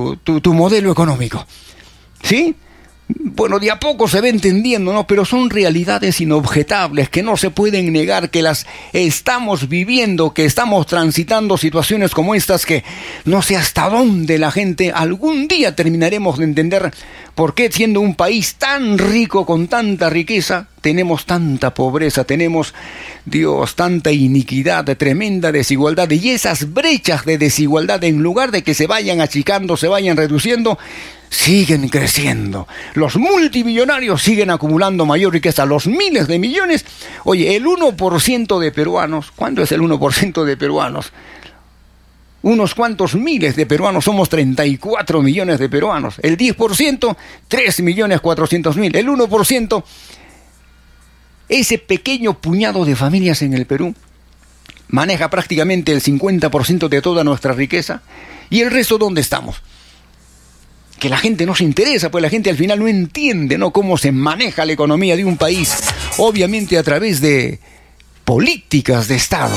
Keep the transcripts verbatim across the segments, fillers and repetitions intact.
tu, tu, tu modelo económico. ¿Sí? Bueno, de a poco se va entendiendo, ¿no? Pero son realidades inobjetables que no se pueden negar, que las estamos viviendo, que estamos transitando situaciones como estas que no sé hasta dónde la gente algún día terminaremos de entender por qué, siendo un país tan rico, con tanta riqueza, tenemos tanta pobreza, tenemos, Dios, tanta iniquidad, tremenda desigualdad, y esas brechas de desigualdad, en lugar de que se vayan achicando, se vayan reduciendo, siguen creciendo. Los multimillonarios siguen acumulando mayor riqueza, los miles de millones. Oye, el uno por ciento de peruanos, ¿cuánto es el uno por ciento de peruanos? Unos cuantos miles de peruanos, somos treinta y cuatro millones de peruanos. El diez por ciento, tres millones cuatrocientos mil. El uno por ciento, ese pequeño puñado de familias en el Perú, maneja prácticamente el cincuenta por ciento de toda nuestra riqueza. ¿Y el resto dónde estamos? Que la gente no se interesa, pues la gente al final no entiende, ¿no?, cómo se maneja la economía de un país, obviamente a través de políticas de Estado.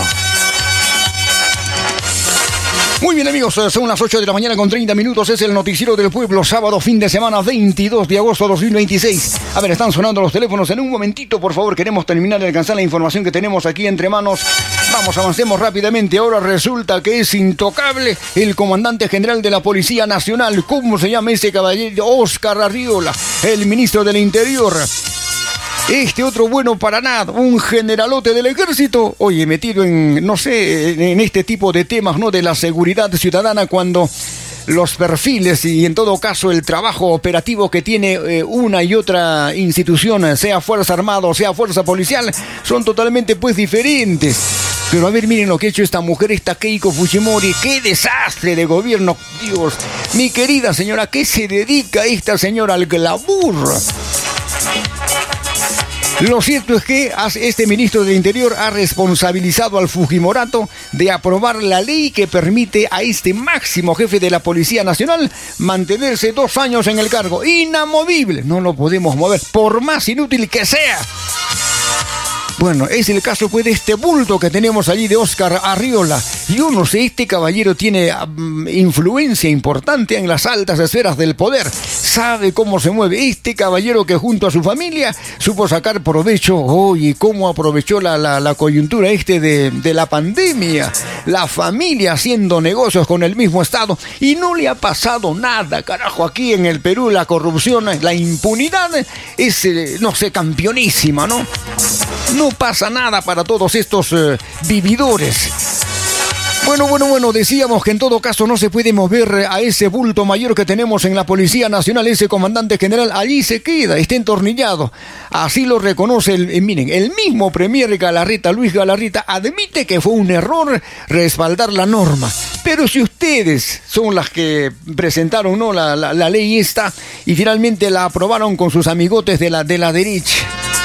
Muy bien, amigos, son las ocho de la mañana con treinta minutos, es el Noticiero del Pueblo, sábado, fin de semana, veintidós de agosto de dos mil veintiséis. A ver, están sonando los teléfonos en un momentito, por favor, queremos terminar de alcanzar la información que tenemos aquí entre manos. Vamos, avancemos rápidamente. Ahora resulta que es intocable el comandante general de la Policía Nacional. ¿Cómo se llama ese caballero? Óscar Arriola, el ministro del Interior. Este otro bueno para nada, un generalote del ejército, oye, metido en, no sé, en este tipo de temas, ¿no?, de la seguridad ciudadana, cuando los perfiles y en todo caso el trabajo operativo que tiene eh, una y otra institución, sea Fuerza Armada o sea Fuerza Policial, son totalmente pues diferentes. Pero a ver, miren lo que ha hecho esta mujer, esta Keiko Fujimori. ¡Qué desastre de gobierno! Dios, mi querida señora, ¿a qué se dedica esta señora? Al glamour. Lo cierto es que este ministro del Interior ha responsabilizado al Fujimorato de aprobar la ley que permite a este máximo jefe de la Policía Nacional mantenerse dos años en el cargo. Inamovible. No lo podemos mover, por más inútil que sea. Bueno, es el caso pues de este bulto que tenemos allí de Óscar Arriola. Yo no sé, este caballero tiene um, influencia importante en las altas esferas del poder. Sabe cómo se mueve. Este caballero que junto a su familia supo sacar provecho. Oye, cómo aprovechó la, la, la coyuntura este de, de la pandemia. La familia haciendo negocios con el mismo Estado. Y no le ha pasado nada, carajo. Aquí en el Perú la corrupción, la impunidad es, eh, no sé, campeonísima, ¿no? No pasa nada para todos estos eh, vividores. Bueno, bueno, bueno, decíamos que en todo caso no se puede mover a ese bulto mayor que tenemos en la Policía Nacional, ese comandante general, allí se queda, está entornillado. Así lo reconoce, el, eh, miren, el mismo premier Galarreta, Luis Galarreta, admite que fue un error respaldar la norma. Pero si ustedes son las que presentaron, ¿no?, la, la, la ley esta y finalmente la aprobaron con sus amigotes de la, de la derecha.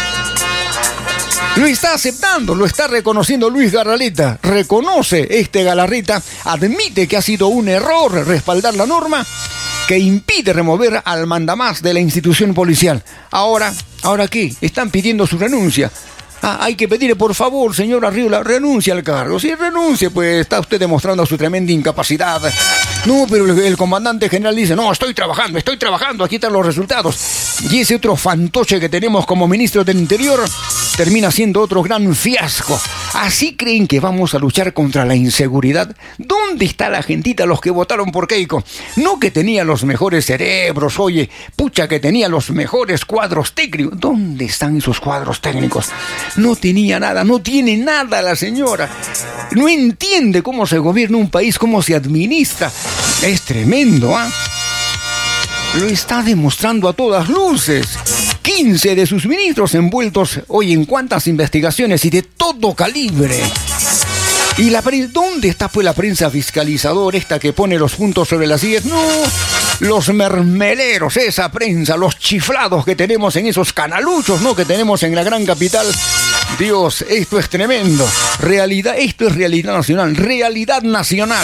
Lo está aceptando, lo está reconociendo Luis Galarreta. Reconoce este Galarreta, admite que ha sido un error respaldar la norma que impide remover al mandamás de la institución policial. Ahora, ¿ahora qué? Están pidiendo su renuncia. Ah, hay que pedirle, por favor, señor Arriola, renuncie al cargo. Si renuncie, pues está usted demostrando su tremenda incapacidad. No, pero el, el comandante general dice, no, estoy trabajando, estoy trabajando, aquí están los resultados. Y ese otro fantoche que tenemos como ministro del Interior termina siendo otro gran fiasco. ¿Así creen que vamos a luchar contra la inseguridad? ¿Dónde está la gentita, los que votaron por Keiko? No que tenía los mejores cerebros, oye, pucha, que tenía los mejores cuadros técnicos. ¿Dónde están esos cuadros técnicos? No tenía nada, no tiene nada la señora. No entiende cómo se gobierna un país, cómo se administra. Es tremendo, ¿ah? ¿eh? Lo está demostrando a todas luces. quince de sus ministros envueltos hoy en cuantas investigaciones y de todo calibre. ¿Y la prensa? ¿Dónde está pues la prensa fiscalizadora esta que pone los puntos sobre las sillas? No, los mermeleros, esa prensa, los chiflados que tenemos en esos canaluchos, ¿no?, que tenemos en la gran capital. Dios, esto es tremendo. Realidad, esto es realidad nacional, realidad nacional.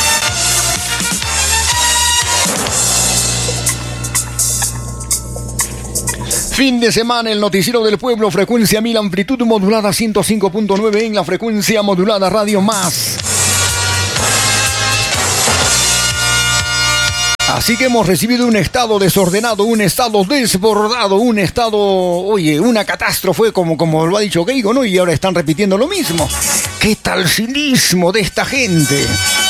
Fin de semana, el Noticiero del Pueblo, frecuencia mil, amplitud modulada ciento cinco punto nueve en la frecuencia modulada Radio Más. Así que hemos recibido un estado desordenado, un estado desbordado, un estado, oye, una catástrofe, como, como lo ha dicho Keiko, ¿no? Y ahora están repitiendo lo mismo. ¿Qué tal cinismo de esta gente?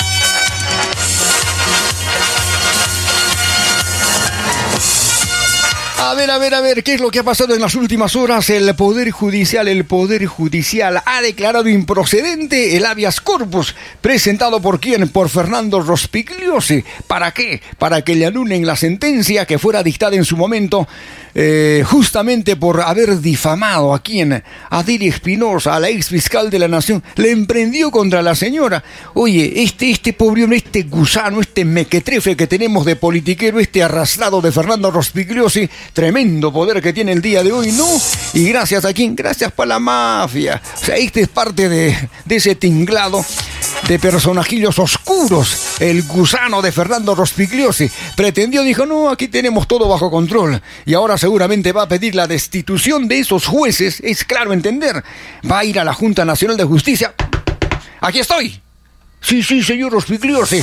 A ver, a ver, a ver, ¿qué es lo que ha pasado en las últimas horas? El Poder Judicial, el Poder Judicial ha declarado improcedente el habeas corpus presentado por quién, por Fernando Rospigliosi. ¿Para qué? Para que le anulen la sentencia que fuera dictada en su momento, eh, justamente por haber difamado a quién, a Dili Espinosa, a la ex fiscal de la Nación, le emprendió contra la señora. Oye, este, este pobre hombre, este gusano, este mequetrefe que tenemos de politiquero, este arrastrado de Fernando Rospigliosi, tremendo poder que tiene el día de hoy, ¿no? Y gracias a quién, gracias para la mafia. O sea, este es parte de, de ese tinglado de personajillos oscuros. El gusano de Fernando Rospigliosi pretendió, dijo, no, aquí tenemos todo bajo control. Y ahora seguramente va a pedir la destitución de esos jueces, es claro entender. Va a ir a la Junta Nacional de Justicia. Aquí estoy. Sí, sí, señor Rospigliosi.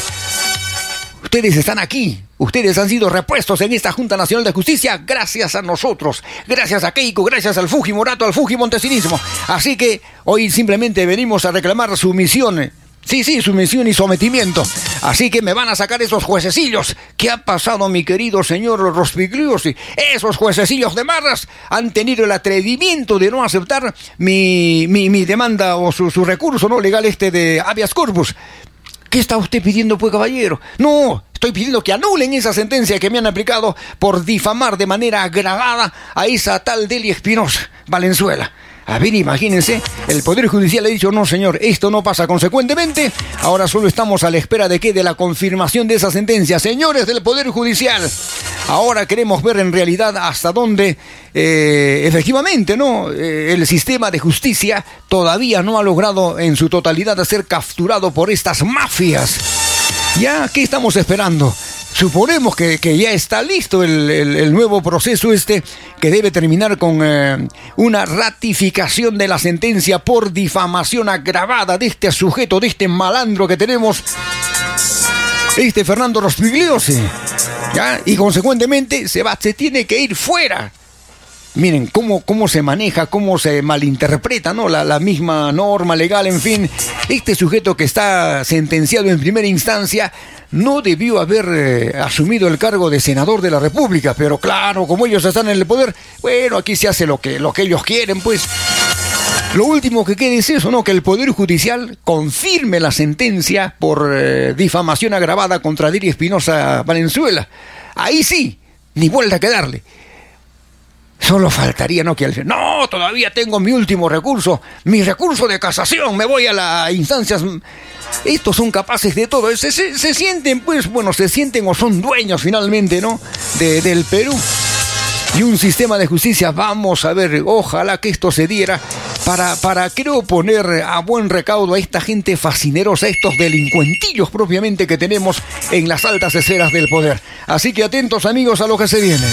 Ustedes están aquí. Ustedes han sido repuestos en esta Junta Nacional de Justicia gracias a nosotros, gracias a Keiko, gracias al Fujimorato, al Fujimontesinismo. Así que hoy simplemente venimos a reclamar su misión. Sí, sí, sumisión y sometimiento. Así que me van a sacar esos juececillos. ¿Qué ha pasado, mi querido señor Rospigliosi? Esos juececillos de marras han tenido el atrevimiento de no aceptar mi, mi, mi demanda o su, su recurso no legal este de habeas corpus. ¿Qué está usted pidiendo, pues, caballero? No, estoy pidiendo que anulen esa sentencia que me han aplicado por difamar de manera agravada a esa tal Dili Espinosa Valenzuela. A ver, imagínense, el Poder Judicial ha dicho, no señor, esto no pasa. Consecuentemente, ahora solo estamos a la espera de que de la confirmación de esa sentencia. Señores del Poder Judicial, ahora queremos ver en realidad hasta dónde eh, efectivamente, ¿no? Eh, el sistema de justicia todavía no ha logrado en su totalidad ser capturado por estas mafias. ¿Ya? ¿Qué estamos esperando? Suponemos que, que ya está listo el, el, el nuevo proceso este que debe terminar con eh, una ratificación de la sentencia por difamación agravada de este sujeto, de este malandro que tenemos, este Fernando Rospigliosi, ¿ya? Y consecuentemente se va, se tiene que ir fuera. Miren cómo, cómo se maneja, cómo se malinterpreta, ¿no? La, la misma norma legal, en fin. Este sujeto que está sentenciado en primera instancia no debió haber eh, asumido el cargo de senador de la República, pero claro, como ellos están en el poder, bueno, aquí se hace lo que, lo que ellos quieren, pues. Lo último que queda es eso, ¿no? Que el Poder Judicial confirme la sentencia por eh, difamación agravada contra Dili Espinosa Valenzuela. Ahí sí, ni vuelta que darle. Solo faltaría, ¿no? Que al no, todavía tengo mi último recurso, mi recurso de casación, me voy a las instancias. Estos son capaces de todo, se, se, se sienten, pues, bueno, se sienten o son dueños finalmente, ¿no? De, del Perú. Y un sistema de justicia, vamos a ver, ojalá que esto se diera para, para creo, poner a buen recaudo a esta gente fascinerosa, a estos delincuentillos propiamente que tenemos en las altas esferas del poder. Así que atentos, amigos, a lo que se viene.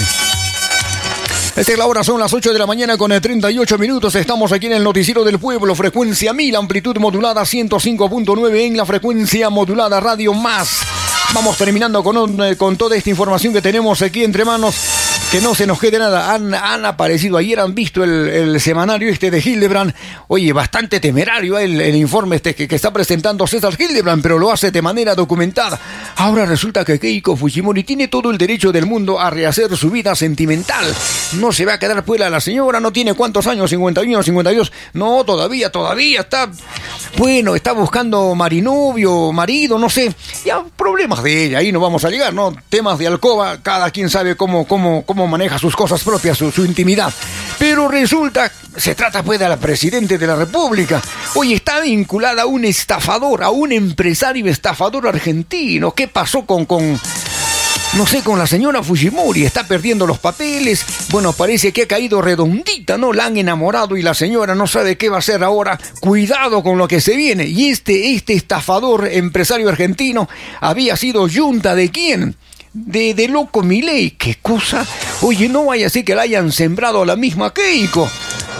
Esta es la hora, son las ocho de la mañana con treinta y ocho minutos. Estamos aquí en el Noticiero del Pueblo, frecuencia mil, amplitud modulada ciento cinco punto nueve en la frecuencia modulada Radio Más. Vamos terminando con, con toda esta información que tenemos aquí entre manos. Que no se nos quede nada. Han, han aparecido ayer, han visto el, el semanario este de Hildebrand. Oye, bastante temerario el, el informe este que, que está presentando César Hildebrand, pero lo hace de manera documentada. Ahora resulta que Keiko Fujimori tiene todo el derecho del mundo a rehacer su vida sentimental. No se va a quedar fuera la señora, no tiene cuántos años, cincuenta y uno, cincuenta y dos. No, todavía, todavía está, bueno, está buscando marinovio, marido, no sé. Ya problemas de ella, ahí no vamos a llegar, ¿no? Temas de alcoba, cada quien sabe cómo, cómo, cómo maneja sus cosas propias, su, su intimidad. Pero resulta, se trata pues de la presidenta de la República. Hoy está vinculada a un estafador, a un empresario estafador argentino. ¿Qué pasó con, con, no sé, con la señora Fujimori? Está perdiendo los papeles. Bueno, parece que ha caído redondita, ¿no? La han enamorado y la señora no sabe qué va a hacer ahora. Cuidado con lo que se viene. Y este, este estafador empresario argentino había sido yunta de quién? De, de loco Milei. ¿Qué cosa? Oye, no vaya a ser que la hayan sembrado a la misma Keiko.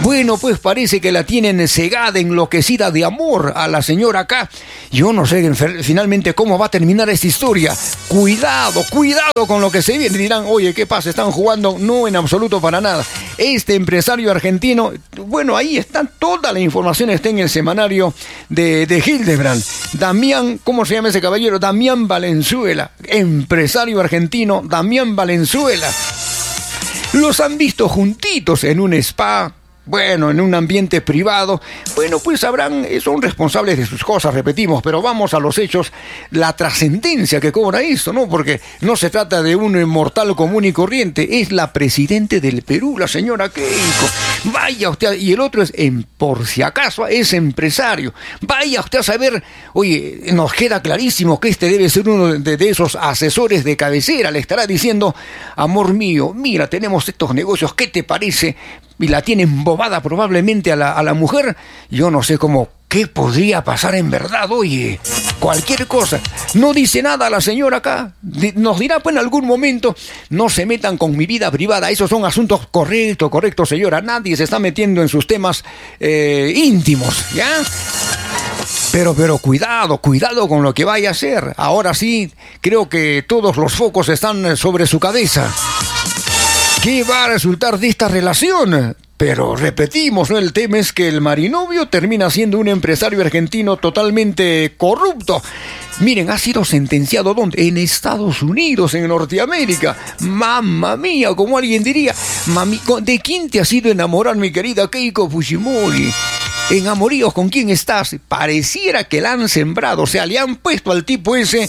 Bueno, pues parece que la tienen cegada, enloquecida de amor a la señora acá. Yo no sé finalmente cómo va a terminar esta historia. Cuidado, cuidado con lo que se viene. Dirán, oye, ¿qué pasa? ¿Están jugando? No, en absoluto para nada. Este empresario argentino, bueno, ahí está toda la información, está en el semanario de, de Hildebrand. Damián, ¿cómo se llama ese caballero? Damián Valenzuela, empresario argentino, Damián Valenzuela. Los han visto juntitos en un spa, bueno, en un ambiente privado. Bueno, pues sabrán, son responsables de sus cosas, repetimos, pero vamos a los hechos, la trascendencia que cobra esto, ¿no? Porque no se trata de un mortal común y corriente, es la presidente del Perú, la señora Keiko. Vaya usted, y el otro es, en, por si acaso, es empresario. Vaya usted a saber, oye, nos queda clarísimo que este debe ser uno de, de esos asesores de cabecera. Le estará diciendo, amor mío, mira, tenemos estos negocios, ¿qué te parece? Y la tiene embobada probablemente a la, a la mujer. Yo no sé cómo, qué podría pasar en verdad, oye, cualquier cosa. No dice nada la señora acá, nos dirá pues en algún momento, no se metan con mi vida privada, esos son asuntos correctos, correctos señora, nadie se está metiendo en sus temas eh, íntimos, ¿ya? Pero, pero cuidado, cuidado con lo que vaya a hacer. Ahora sí, creo que todos los focos están sobre su cabeza. ¿Qué va a resultar de esta relación? Pero repetimos, ¿no? El tema es que el marinovio termina siendo un empresario argentino totalmente corrupto. Miren, ha sido sentenciado ¿dónde? En Estados Unidos, en Norteamérica. Mamma mía, como alguien diría. Mami, ¿de quién te has ido a enamorar, mi querida Keiko Fujimori? En amoríos, ¿con quién estás? Pareciera que la han sembrado, o sea, le han puesto al tipo ese.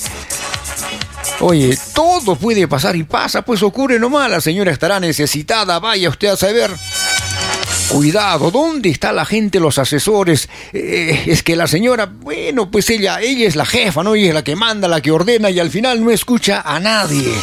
Oye, todo puede pasar y pasa, pues ocurre nomás, la señora estará necesitada, vaya usted a saber. Cuidado, ¿dónde está la gente, los asesores? Eh, es que la señora, bueno, pues ella, ella es la jefa, ¿no? Ella es la que manda, la que ordena y al final no escucha a nadie.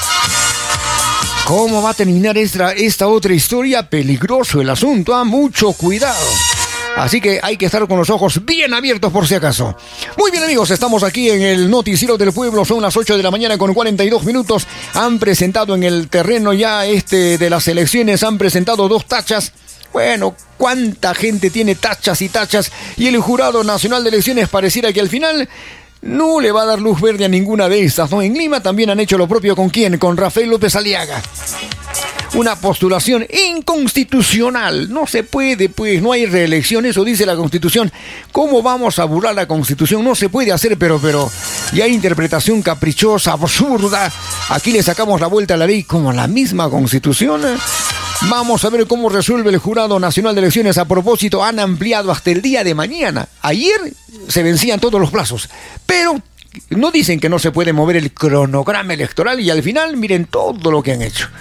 ¿Cómo va a terminar esta, esta otra historia? Peligroso el asunto, ¿ah? Mucho cuidado. Así que hay que estar con los ojos bien abiertos por si acaso. Muy bien amigos, estamos aquí en el Noticiero del Pueblo, son las ocho de la mañana con cuarenta y dos minutos. Han presentado en el terreno ya este de las elecciones, han presentado dos tachas. Bueno, cuánta gente tiene tachas y tachas y el Jurado Nacional de Elecciones pareciera que al final no le va a dar luz verde a ninguna de estas, ¿no? En Lima también han hecho lo propio con quién, con Rafael López Aliaga. Una postulación inconstitucional. No se puede, pues, no hay reelección, eso dice la Constitución. ¿Cómo vamos a burlar la Constitución? No se puede hacer, pero, pero, y hay interpretación caprichosa, absurda. Aquí le sacamos la vuelta a la ley como la misma Constitución. Vamos a ver cómo resuelve el Jurado Nacional de Elecciones. A propósito, han ampliado hasta el día de mañana. Ayer se vencían todos los plazos, pero no dicen que no se puede mover el cronograma electoral y al final miren todo lo que han hecho.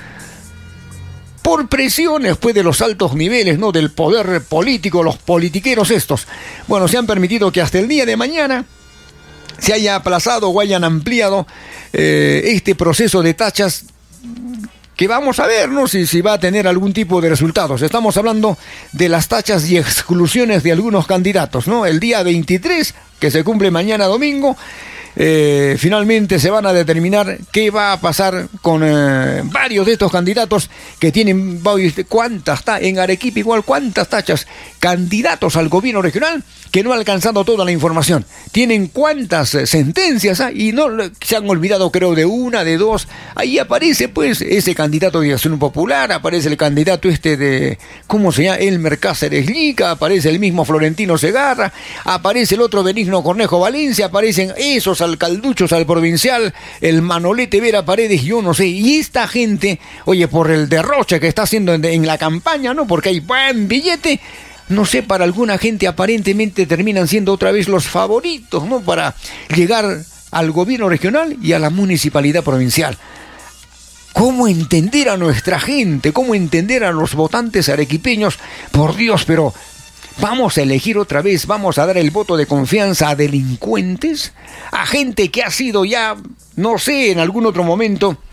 Por presiones, pues, de los altos niveles, ¿no? Del poder político, los politiqueros estos. Bueno, se han permitido que hasta el día de mañana se haya aplazado o hayan ampliado eh, este proceso de tachas que vamos a ver, ¿no? Si, si va a tener algún tipo de resultados. Estamos hablando de las tachas y exclusiones de algunos candidatos, ¿no? El día veintitrés, que se cumple mañana domingo, Eh, finalmente se van a determinar qué va a pasar con eh, varios de estos candidatos que tienen, ¿cuántas está? En Arequipa igual, ¿cuántas tachas? Candidatos al gobierno regional que no ha alcanzado toda la información. Tienen cuántas eh, sentencias ¿ah? Y no se han olvidado, creo, de una, de dos. Ahí aparece pues ese candidato de Acción Popular, aparece el candidato este de, ¿cómo se llama? Elmer Cáceres Lica, aparece el mismo Florentino Segarra, aparece el otro Benigno Cornejo Valencia, aparecen esos alcalduchos al provincial, el Manolete Vera Paredes, yo no sé, y esta gente, oye, por el derroche que está haciendo en, en la campaña, ¿no? Porque hay buen billete, no sé, para alguna gente aparentemente terminan siendo otra vez los favoritos, ¿no? Para llegar al gobierno regional y a la municipalidad provincial. ¿Cómo entender a nuestra gente? ¿Cómo entender a los votantes arequipeños? Por Dios, pero ¿vamos a elegir otra vez, vamos a dar el voto de confianza a delincuentes? A gente que ha sido ya, no sé, en algún otro momento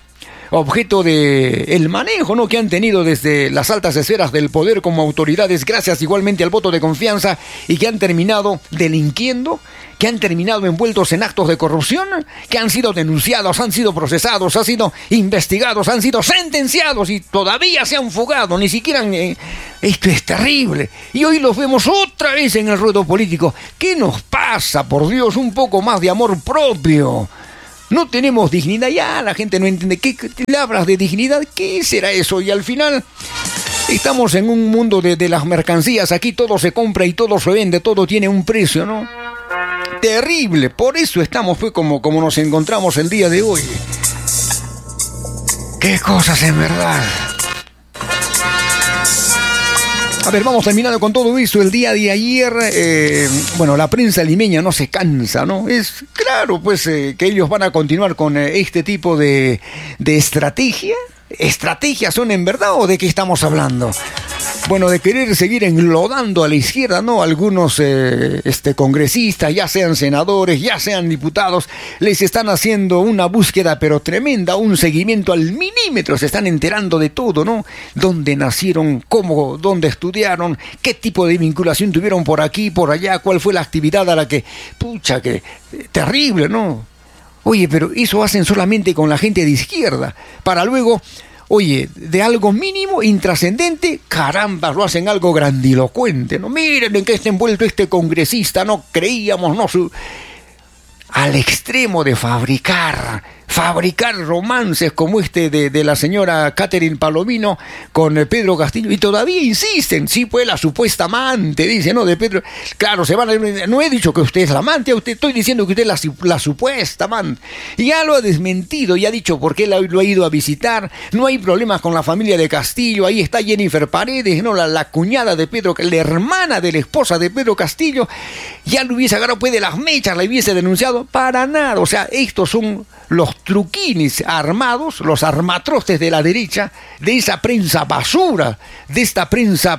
objeto de el manejo, ¿no?, que han tenido desde las altas esferas del poder como autoridades, gracias igualmente al voto de confianza, y que han terminado delinquiendo, que han terminado envueltos en actos de corrupción, que han sido denunciados, han sido procesados, han sido investigados, han sido sentenciados y todavía se han fugado, ni siquiera han, eh, esto es terrible. Y hoy los vemos otra vez en el ruedo político. ¿Qué nos pasa, por Dios? Un poco más de amor propio. No tenemos dignidad, ya la gente no entiende. ¿Qué, qué le hablas de dignidad? ¿Qué será eso? Y al final estamos en un mundo de, de las mercancías. Aquí todo se compra y todo se vende, todo tiene un precio, ¿no? Terrible. Por eso estamos, fue como, como nos encontramos el día de hoy. Qué cosas, en verdad. A ver, vamos terminando con todo esto. El día de ayer, eh, bueno, la prensa limeña no se cansa, ¿no? Es claro, pues, eh, que ellos van a continuar con eh, este tipo de, de estrategia. ¿Estrategias son en verdad o de qué estamos hablando? Bueno, de querer seguir enlodando a la izquierda, ¿no? Algunos eh, este, congresistas, ya sean senadores, ya sean diputados, les están haciendo una búsqueda pero tremenda, un seguimiento al milímetro, se están enterando de todo, ¿no? Dónde nacieron, cómo, dónde estudiaron, qué tipo de vinculación tuvieron por aquí, por allá, cuál fue la actividad a la que... Pucha, que terrible, ¿no? Oye, pero eso hacen solamente con la gente de izquierda, para luego... Oye, de algo mínimo, intrascendente, caramba, lo hacen algo grandilocuente, ¿no? Miren en qué está envuelto este congresista, no creíamos, no, su... al extremo de fabricar, fabricar romances como este de, de la señora Catherine Palomino con eh, Pedro Castillo, y todavía insisten, sí, pues la supuesta amante, dice, ¿no? De Pedro, claro, se van a... No he dicho que usted es la amante, usted, estoy diciendo que usted es la, la supuesta amante, y ya lo ha desmentido, y ha dicho por qué lo, lo ha ido a visitar, no hay problemas con la familia de Castillo, ahí está Jennifer Paredes, ¿no? La, la cuñada de Pedro, la hermana de la esposa de Pedro Castillo, ya lo hubiese agarrado pues de las mechas, la hubiese denunciado, para nada, o sea, estos son los truquines armados, los armatroces de la derecha, de esa prensa basura, de esta prensa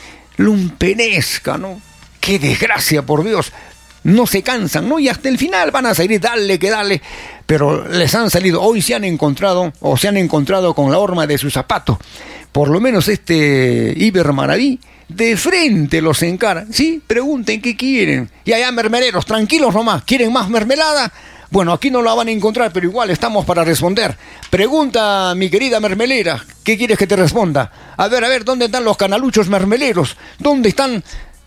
lumpenesca, ¿no? ¡Qué desgracia, por Dios! No se cansan, ¿no? Y hasta el final van a salir, dale que dale, pero les han salido, hoy se han encontrado, o se han encontrado con la horma de su zapato. Por lo menos este Iber Maraví, de frente los encara. Sí, pregunten qué quieren. Y allá, mermeleros, tranquilos nomás, ¿quieren más mermelada? Bueno, aquí no la van a encontrar, pero igual estamos para responder. Pregunta, mi querida mermelera, ¿qué quieres que te responda? A ver, a ver, ¿dónde están los canaluchos mermeleros? ¿Dónde están?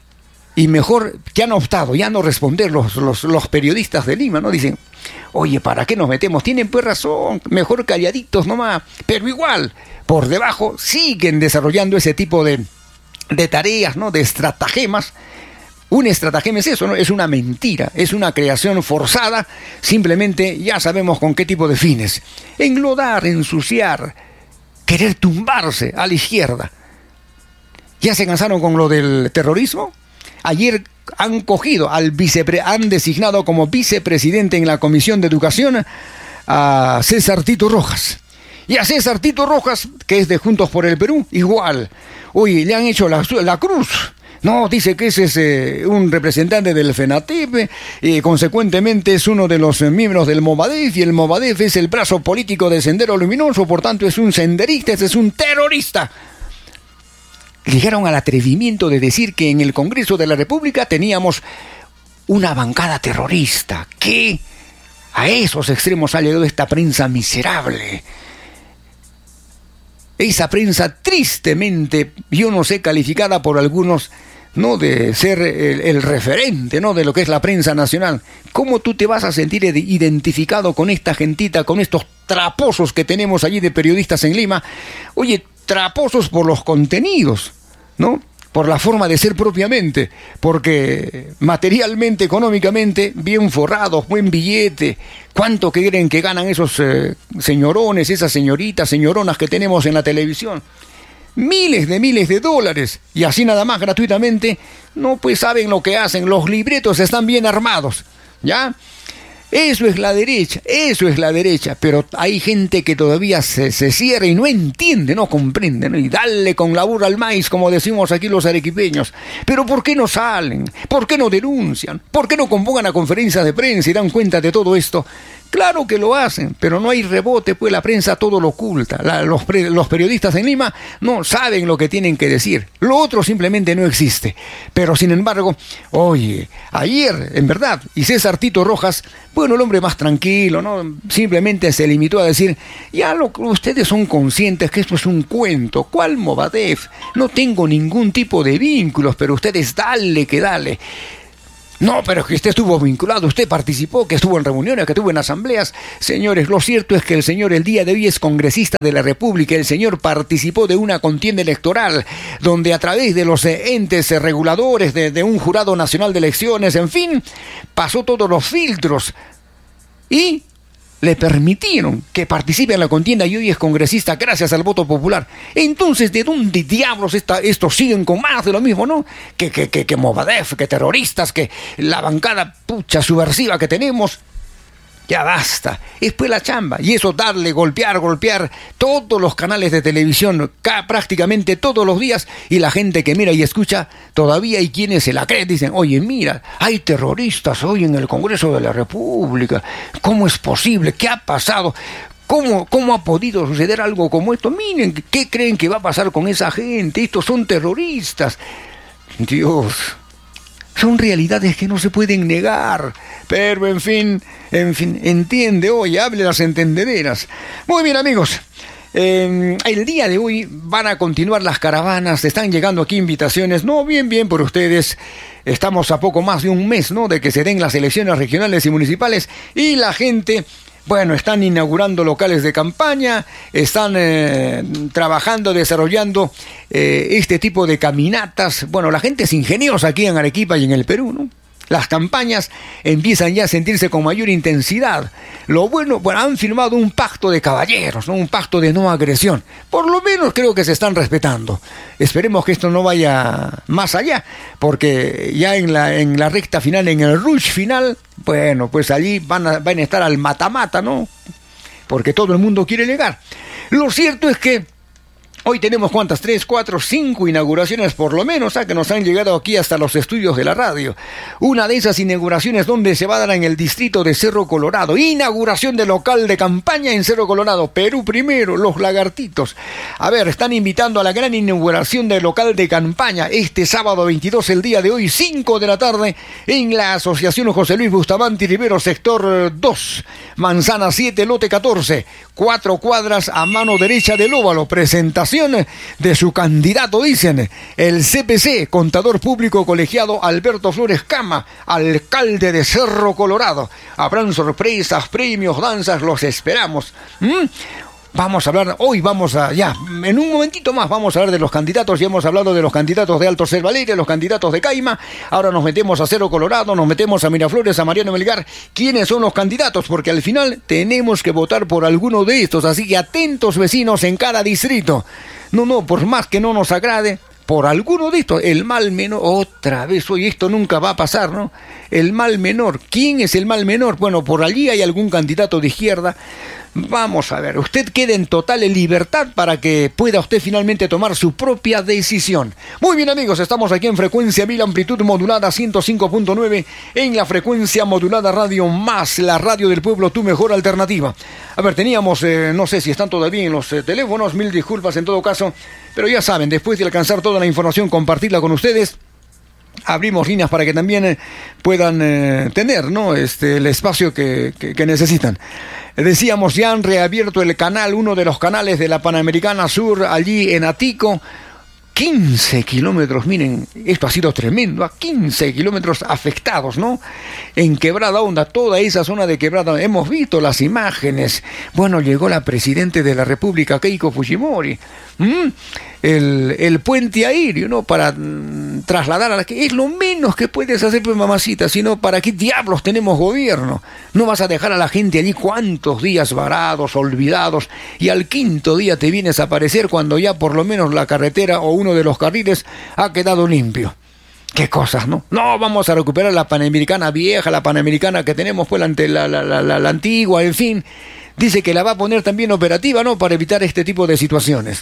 Y mejor que han optado ya no responder los, los, los periodistas de Lima, ¿no? Dicen, oye, ¿para qué nos metemos? Tienen pues razón, mejor calladitos nomás. Pero igual, por debajo siguen desarrollando ese tipo de, de tareas, ¿no? De estratagemas. Un estratagema es eso, ¿no? Es una mentira, es una creación forzada, simplemente ya sabemos con qué tipo de fines. Enlodar, ensuciar, querer tumbarse a la izquierda. ¿Ya se cansaron con lo del terrorismo? Ayer han cogido al vicepre, han designado como vicepresidente en la Comisión de Educación a César Tito Rojas. Y a César Tito Rojas, que es de Juntos por el Perú, igual. Oye, le han hecho la, la cruz. No, dice que ese es eh, un representante del FENATEP, y consecuentemente es uno de los eh, miembros del Movadef, y el Movadef es el brazo político de Sendero Luminoso, por tanto es un senderista, es un terrorista. Llegaron al atrevimiento de decir que en el Congreso de la República teníamos una bancada terrorista. ¿Qué? A esos extremos ha llegado esta prensa miserable. Esa prensa tristemente, yo no sé, calificada por algunos, ¿no?, de ser el, el referente, ¿no?, de lo que es la prensa nacional. ¿Cómo tú te vas a sentir identificado con esta gentita, con estos traposos que tenemos allí de periodistas en Lima? Oye, traposos por los contenidos, ¿no?, por la forma de ser propiamente, porque materialmente, económicamente, bien forrados, buen billete. ¿Cuánto que creen que ganan esos eh, señorones, esas señoritas, señoronas que tenemos en la televisión? Miles de miles de dólares, y así nada más gratuitamente. No, pues saben lo que hacen, los libretos están bien armados, ¿ya? Eso es la derecha, eso es la derecha, pero hay gente que todavía se, se cierra y no entiende, no comprende, ¿no? Y dale con la burra al maíz, como decimos aquí los arequipeños. Pero ¿por qué no salen? ¿Por qué no denuncian? ¿Por qué no convocan a conferencias de prensa y dan cuenta de todo esto? Claro que lo hacen, pero no hay rebote, pues la prensa todo lo oculta. La, los, pre, los periodistas en Lima no saben lo que tienen que decir. Lo otro simplemente no existe. Pero sin embargo, oye, ayer, en verdad, y César Tito Rojas, bueno, el hombre más tranquilo, ¿no? Simplemente se limitó a decir, ya lo, ustedes son conscientes que esto es un cuento. ¿Cuál Movadef? No tengo ningún tipo de vínculos, pero ustedes dale que dale. No, pero es que usted estuvo vinculado, usted participó, que estuvo en reuniones, que estuvo en asambleas. Señores, lo cierto es que el señor el día de hoy es congresista de la República. El señor participó de una contienda electoral donde a través de los entes reguladores, de, de un jurado nacional de elecciones, en fin, pasó todos los filtros y le permitieron que participe en la contienda y hoy es congresista gracias al voto popular. Entonces, ¿de dónde diablos esta, estos siguen con más de lo mismo, no? Que, que, que, que Movadef, que terroristas, que la bancada pucha subversiva que tenemos. Ya basta, es pues la chamba. Y eso darle, golpear, golpear todos los canales de televisión, ca- prácticamente todos los días. Y la gente que mira y escucha, todavía hay quienes se la creen. Dicen, oye, mira, hay terroristas hoy en el Congreso de la República. ¿Cómo es posible? ¿Qué ha pasado? ¿Cómo, ¿Cómo ha podido suceder algo como esto? Miren, ¿qué creen que va a pasar con esa gente? Estos son terroristas. Dios... Son realidades que no se pueden negar. Pero, en fin, en fin, entiende, oye, hable las entendederas. Muy bien, amigos. Eh, el día de hoy van a continuar las caravanas. Están llegando aquí invitaciones. No, bien, bien por ustedes. Estamos a poco más de un mes, ¿no?, de que se den las elecciones regionales y municipales. Y la gente... Bueno, están inaugurando locales de campaña, están eh, trabajando, desarrollando eh, este tipo de caminatas. Bueno, la gente es ingeniosa aquí en Arequipa y en el Perú, ¿no? Las campañas empiezan ya a sentirse con mayor intensidad. Lo bueno, bueno, han firmado un pacto de caballeros, ¿no? Un pacto de no agresión. Por lo menos creo que se están respetando. Esperemos que esto no vaya más allá, porque ya en la, en la recta final, en el rush final, bueno, pues allí van a, van a estar al mata-mata, ¿no? Porque todo el mundo quiere llegar. Lo cierto es que hoy tenemos, ¿cuántas? Tres, cuatro, cinco inauguraciones por lo menos, ¿ah? Que nos han llegado aquí hasta los estudios de la radio. Una de esas inauguraciones donde se va a dar en el distrito de Cerro Colorado. Inauguración de local de campaña en Cerro Colorado. Perú primero, los lagartitos. A ver, están invitando a la gran inauguración del local de campaña este sábado veintidós, el día de hoy, cinco de la tarde, en la Asociación José Luis Bustamante Rivero, sector dos, Manzana siete, lote catorce, cuatro cuadras a mano derecha del óvalo. Presentación de su candidato, dicen, el C P C, contador público colegiado Alberto Flores Cama, alcalde de Cerro Colorado. Habrán sorpresas, premios, danzas, los esperamos. ¿Mm? Vamos a hablar, hoy vamos a, ya, en un momentito más vamos a hablar de los candidatos. Ya hemos hablado de los candidatos de Alto Cervaleira, los candidatos de Caima. Ahora nos metemos a Cerro Colorado, nos metemos a Miraflores, a Mariano Melgar. ¿Quiénes son los candidatos? Porque al final tenemos que votar por alguno de estos. Así que atentos, vecinos, en cada distrito. No, no, por más que no nos agrade, por alguno de estos, el mal menor, otra vez, oye, esto nunca va a pasar, ¿no? El mal menor, ¿quién es el mal menor? Bueno, por allí hay algún candidato de izquierda. Vamos a ver, usted queda en total libertad para que pueda usted finalmente tomar su propia decisión. Muy bien, amigos, estamos aquí en frecuencia mil, amplitud modulada ciento cinco punto nueve, en la frecuencia modulada Radio Más, la radio del pueblo, tu mejor alternativa. A ver, teníamos, eh, no sé si están todavía en los eh, teléfonos, mil disculpas en todo caso, pero ya saben, después de alcanzar toda la información, compartirla con ustedes, abrimos líneas para que también eh, puedan eh, tener, ¿no?, este, el espacio que, que, que necesitan. Decíamos, ya han reabierto el canal, uno de los canales de la Panamericana Sur, allí en Atico. quince kilómetros, miren, esto ha sido tremendo, quince kilómetros afectados, ¿no? En Quebrada Honda, toda esa zona de Quebrada Honda, hemos visto las imágenes. Bueno, llegó la Presidenta de la República, Keiko Fujimori. ¿Mm? El, el puente aéreo, ¿no? Para mm, trasladar a la que es lo menos que puedes hacer, pues, mamacita, sino para qué diablos tenemos gobierno. No vas a dejar a la gente allí cuántos días varados, olvidados, y al quinto día te vienes a aparecer cuando ya por lo menos la carretera o uno de los carriles ha quedado limpio. Qué cosas, ¿no? No, vamos a recuperar la Panamericana vieja, la Panamericana que tenemos, pues, la, la, la, la, la, la antigua, en fin. Dice que la va a poner también operativa, ¿no?, para evitar este tipo de situaciones.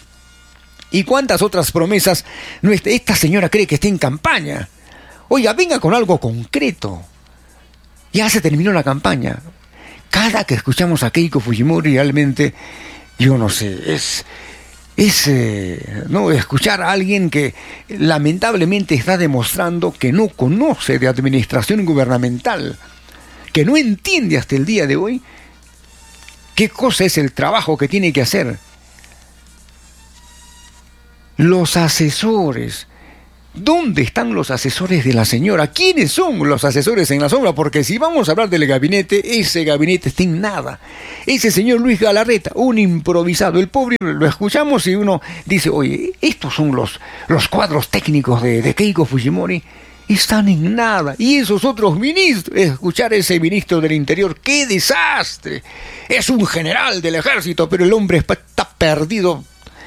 ¿Y cuántas otras promesas? No, esta señora cree que está en campaña. Oiga, venga con algo concreto. Ya se terminó la campaña. Cada que escuchamos a Keiko Fujimori realmente, yo no sé, es... es eh, no escuchar a alguien que lamentablemente está demostrando que no conoce de administración gubernamental, que no entiende hasta el día de hoy qué cosa es el trabajo que tiene que hacer. Los asesores. ¿Dónde están los asesores de la señora? ¿Quiénes son los asesores en la sombra? Porque si vamos a hablar del gabinete, ese gabinete está en nada. Ese señor Luis Galarreta, un improvisado. El pobre lo escuchamos y uno dice, oye, estos son los, los cuadros técnicos de, de Keiko Fujimori. Están en nada. Y esos otros ministros, escuchar a ese ministro del Interior, ¡qué desastre! Es un general del ejército, pero el hombre está perdido.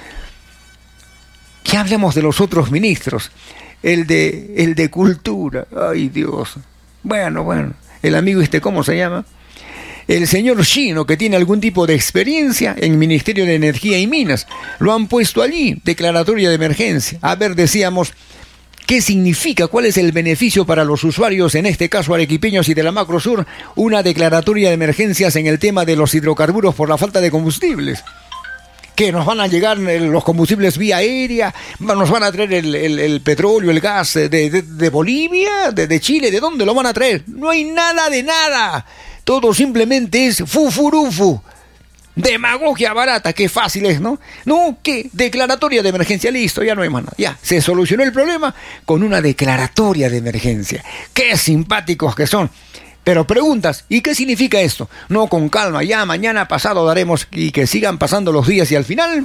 ¿Qué hablamos de los otros ministros? El de, el de Cultura. Ay, Dios. Bueno, bueno. El amigo este, ¿cómo se llama? El señor Chino, que tiene algún tipo de experiencia en Ministerio de Energía y Minas. Lo han puesto allí, declaratoria de emergencia. A ver, decíamos, ¿qué significa? ¿Cuál es el beneficio para los usuarios, en este caso arequipeños y de la Macro Sur? Una declaratoria de emergencias en el tema de los hidrocarburos por la falta de combustibles. Que nos van a llegar los combustibles vía aérea, nos van a traer el, el, el petróleo, el gas de, de, de Bolivia, de, de Chile, ¿de dónde lo van a traer? No hay nada de nada, todo simplemente es fufurufu, demagogia barata, qué fácil es, ¿no? No, ¿qué? Declaratoria de emergencia, listo, ya no hay más nada, ya, se solucionó el problema con una declaratoria de emergencia, qué simpáticos que son. Pero preguntas, ¿y qué significa esto? No, con calma, ya mañana pasado daremos y que sigan pasando los días y al final...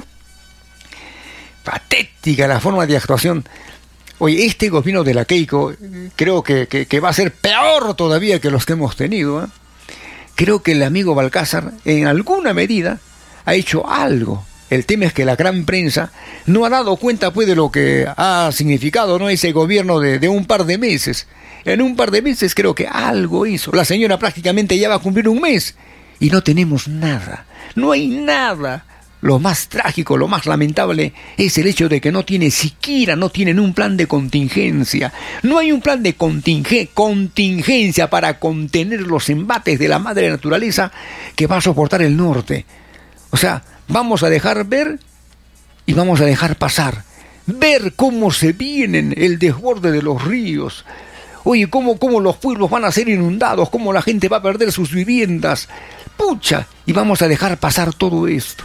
Patética la forma de actuación. Oye, este gobierno de la Keiko creo que, que, que va a ser peor todavía que los que hemos tenido, ¿eh? Creo que el amigo Balcázar en alguna medida ha hecho algo. El tema es que la gran prensa no ha dado cuenta pues de lo que ha significado, ¿no?, ese gobierno de, de un par de meses. En un par de meses creo que algo hizo. La señora prácticamente ya va a cumplir un mes y no tenemos nada. No hay nada. Lo más trágico, lo más lamentable es el hecho de que no tiene siquiera, no tienen un plan de contingencia. No hay un plan de continge, contingencia para contener los embates de la madre naturaleza que va a soportar el norte. O sea, vamos a dejar ver y vamos a dejar pasar. Ver cómo se vienen el desborde de los ríos. Oye, cómo, cómo los pueblos van a ser inundados, cómo la gente va a perder sus viviendas. Pucha, y vamos a dejar pasar todo esto.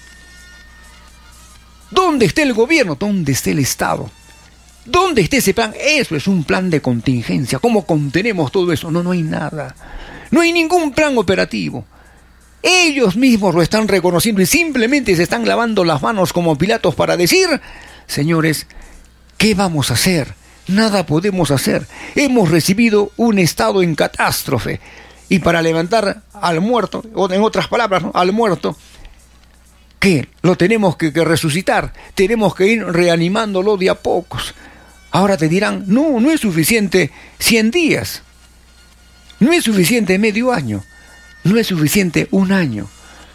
¿Dónde está el gobierno? ¿Dónde está el Estado? ¿Dónde está ese plan? Eso es un plan de contingencia. ¿Cómo contenemos todo eso? No, no hay nada. No hay ningún plan operativo. Ellos mismos lo están reconociendo y simplemente se están lavando las manos como Pilatos para decir, señores, ¿qué vamos a hacer? Nada podemos hacer. Hemos recibido un estado en catástrofe. Y para levantar al muerto, o en otras palabras, ¿no?, al muerto, ¿qué? Lo tenemos que, que resucitar. Tenemos que ir reanimándolo de a pocos. Ahora te dirán, no, no es suficiente cien días. No es suficiente medio año. No es suficiente un año.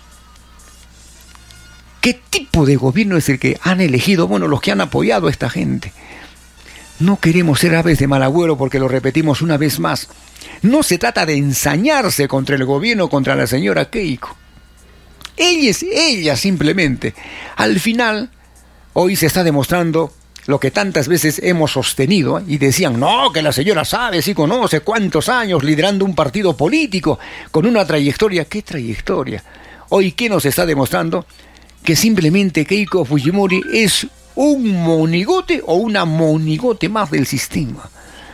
¿Qué tipo de gobierno es el que han elegido? Bueno, los que han apoyado a esta gente. No queremos ser aves de mal agüero porque lo repetimos una vez más. No se trata de ensañarse contra el gobierno, contra la señora Keiko. Ella es ella simplemente. Al final, hoy se está demostrando lo que tantas veces hemos sostenido, ¿eh? Y decían, no, que la señora sabe, sí conoce cuántos años liderando un partido político con una trayectoria. ¿Qué trayectoria? Hoy, ¿qué nos está demostrando? Que simplemente Keiko Fujimori es un monigote o una monigote más del sistema.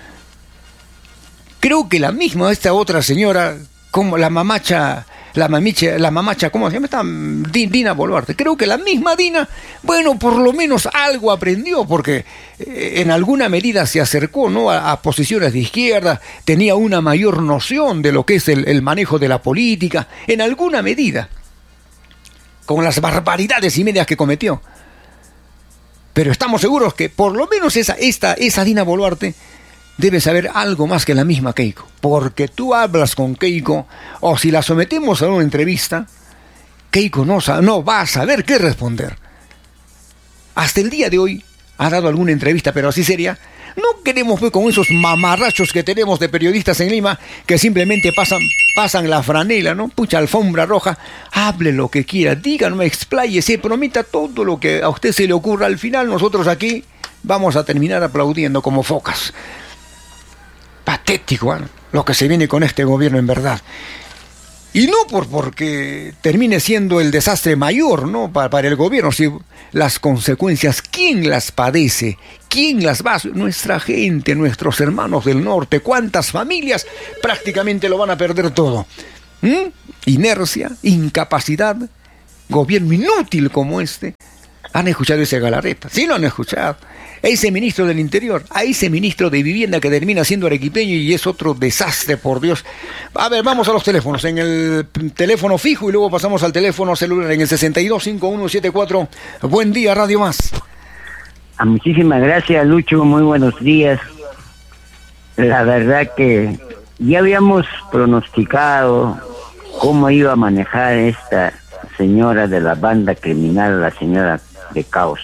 Creo que la misma, esta otra señora, como la mamacha, la mamicha, la mamacha, ¿cómo se llama? Esta Dina Boluarte. Creo que la misma Dina, bueno, por lo menos algo aprendió, porque eh, en alguna medida se acercó, ¿no?, a, a posiciones de izquierda, tenía una mayor noción de lo que es el, el manejo de la política, en alguna medida, con las barbaridades y medias que cometió. Pero estamos seguros que por lo menos esa, esta, esa Dina Boluarte debe saber algo más que la misma Keiko. Porque tú hablas con Keiko, o si la sometemos a una entrevista, Keiko no, no va a saber qué responder. Hasta el día de hoy ha dado alguna entrevista, pero así seria, No queremos ver con esos mamarrachos que tenemos de periodistas en Lima que simplemente pasan, pasan la franela, ¿no? Pucha, alfombra roja. Hable lo que quiera, díganme, expláyese, prometa todo lo que a usted se le ocurra. Al final nosotros aquí vamos a terminar aplaudiendo como focas. Patético, ¿eh? Lo que se viene con este gobierno en verdad. Y no por porque termine siendo el desastre mayor, ¿no? Para, para el gobierno, si las consecuencias, ¿quién las padece? ¿Quién las va a...? Nuestra gente, nuestros hermanos del norte. ¿Cuántas familias prácticamente lo van a perder todo? ¿Mm? Inercia, incapacidad, gobierno inútil como este. ¿Han escuchado ese Galarreta? Sí lo han escuchado. Ese ministro del Interior, a ese ministro de Vivienda que termina siendo arequipeño y es otro desastre, por Dios. A ver, vamos a los teléfonos. En el teléfono fijo y luego pasamos al teléfono celular en el sesenta y dos cincuenta y uno setenta y cuatro. Buen día, Radio Más. Ah, muchísimas gracias, Lucho. Muy buenos días. La verdad que ya habíamos pronosticado cómo iba a manejar esta señora de la banda criminal, la señora de Caos.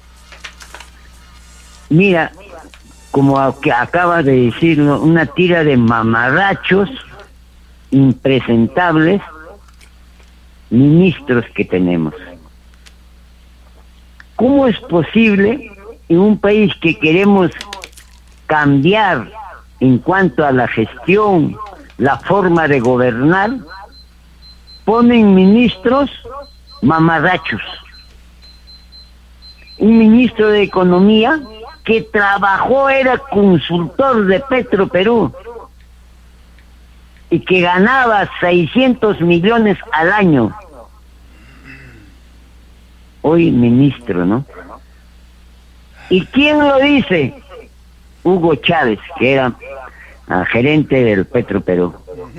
Mira, como que acaba de decirlo, una tira de mamarrachos impresentables ministros que tenemos. ¿Cómo es posible en un país que queremos cambiar en cuanto a la gestión, la forma de gobernar, ponen ministros mamarrachos? Un ministro de Economía que trabajó, era consultor de Petroperú y que ganaba seiscientos millones al año. Hoy ministro, ¿no? ¿Y quién lo dice? Hugo Chávez, que era uh, gerente del Petroperú.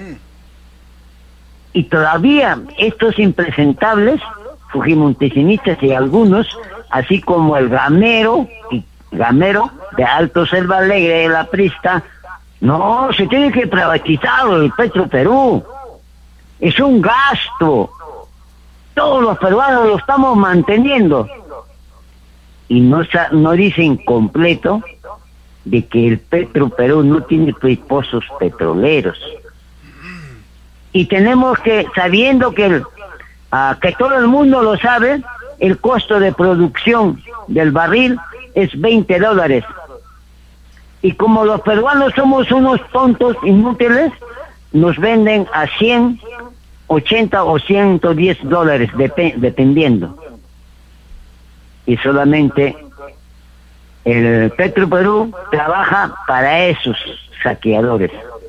Y todavía estos impresentables, fujimontesinistas y algunos, así como el Gamero, y Gamero de Alto Selva Alegre de la Prista, no, se tiene que privatizar el Petroperú. Es un gasto. Todos los peruanos lo estamos manteniendo. Y no, no dicen completo de que el Petroperú no tiene pozos petroleros. Y tenemos que, sabiendo que, el, uh, que todo el mundo lo sabe, el costo de producción del barril es veinte dólares. Y como los peruanos somos unos tontos inútiles, nos venden a cien, ochenta o ciento diez dólares, dep- dependiendo. Y solamente el Petroperú trabaja para esos saqueadores.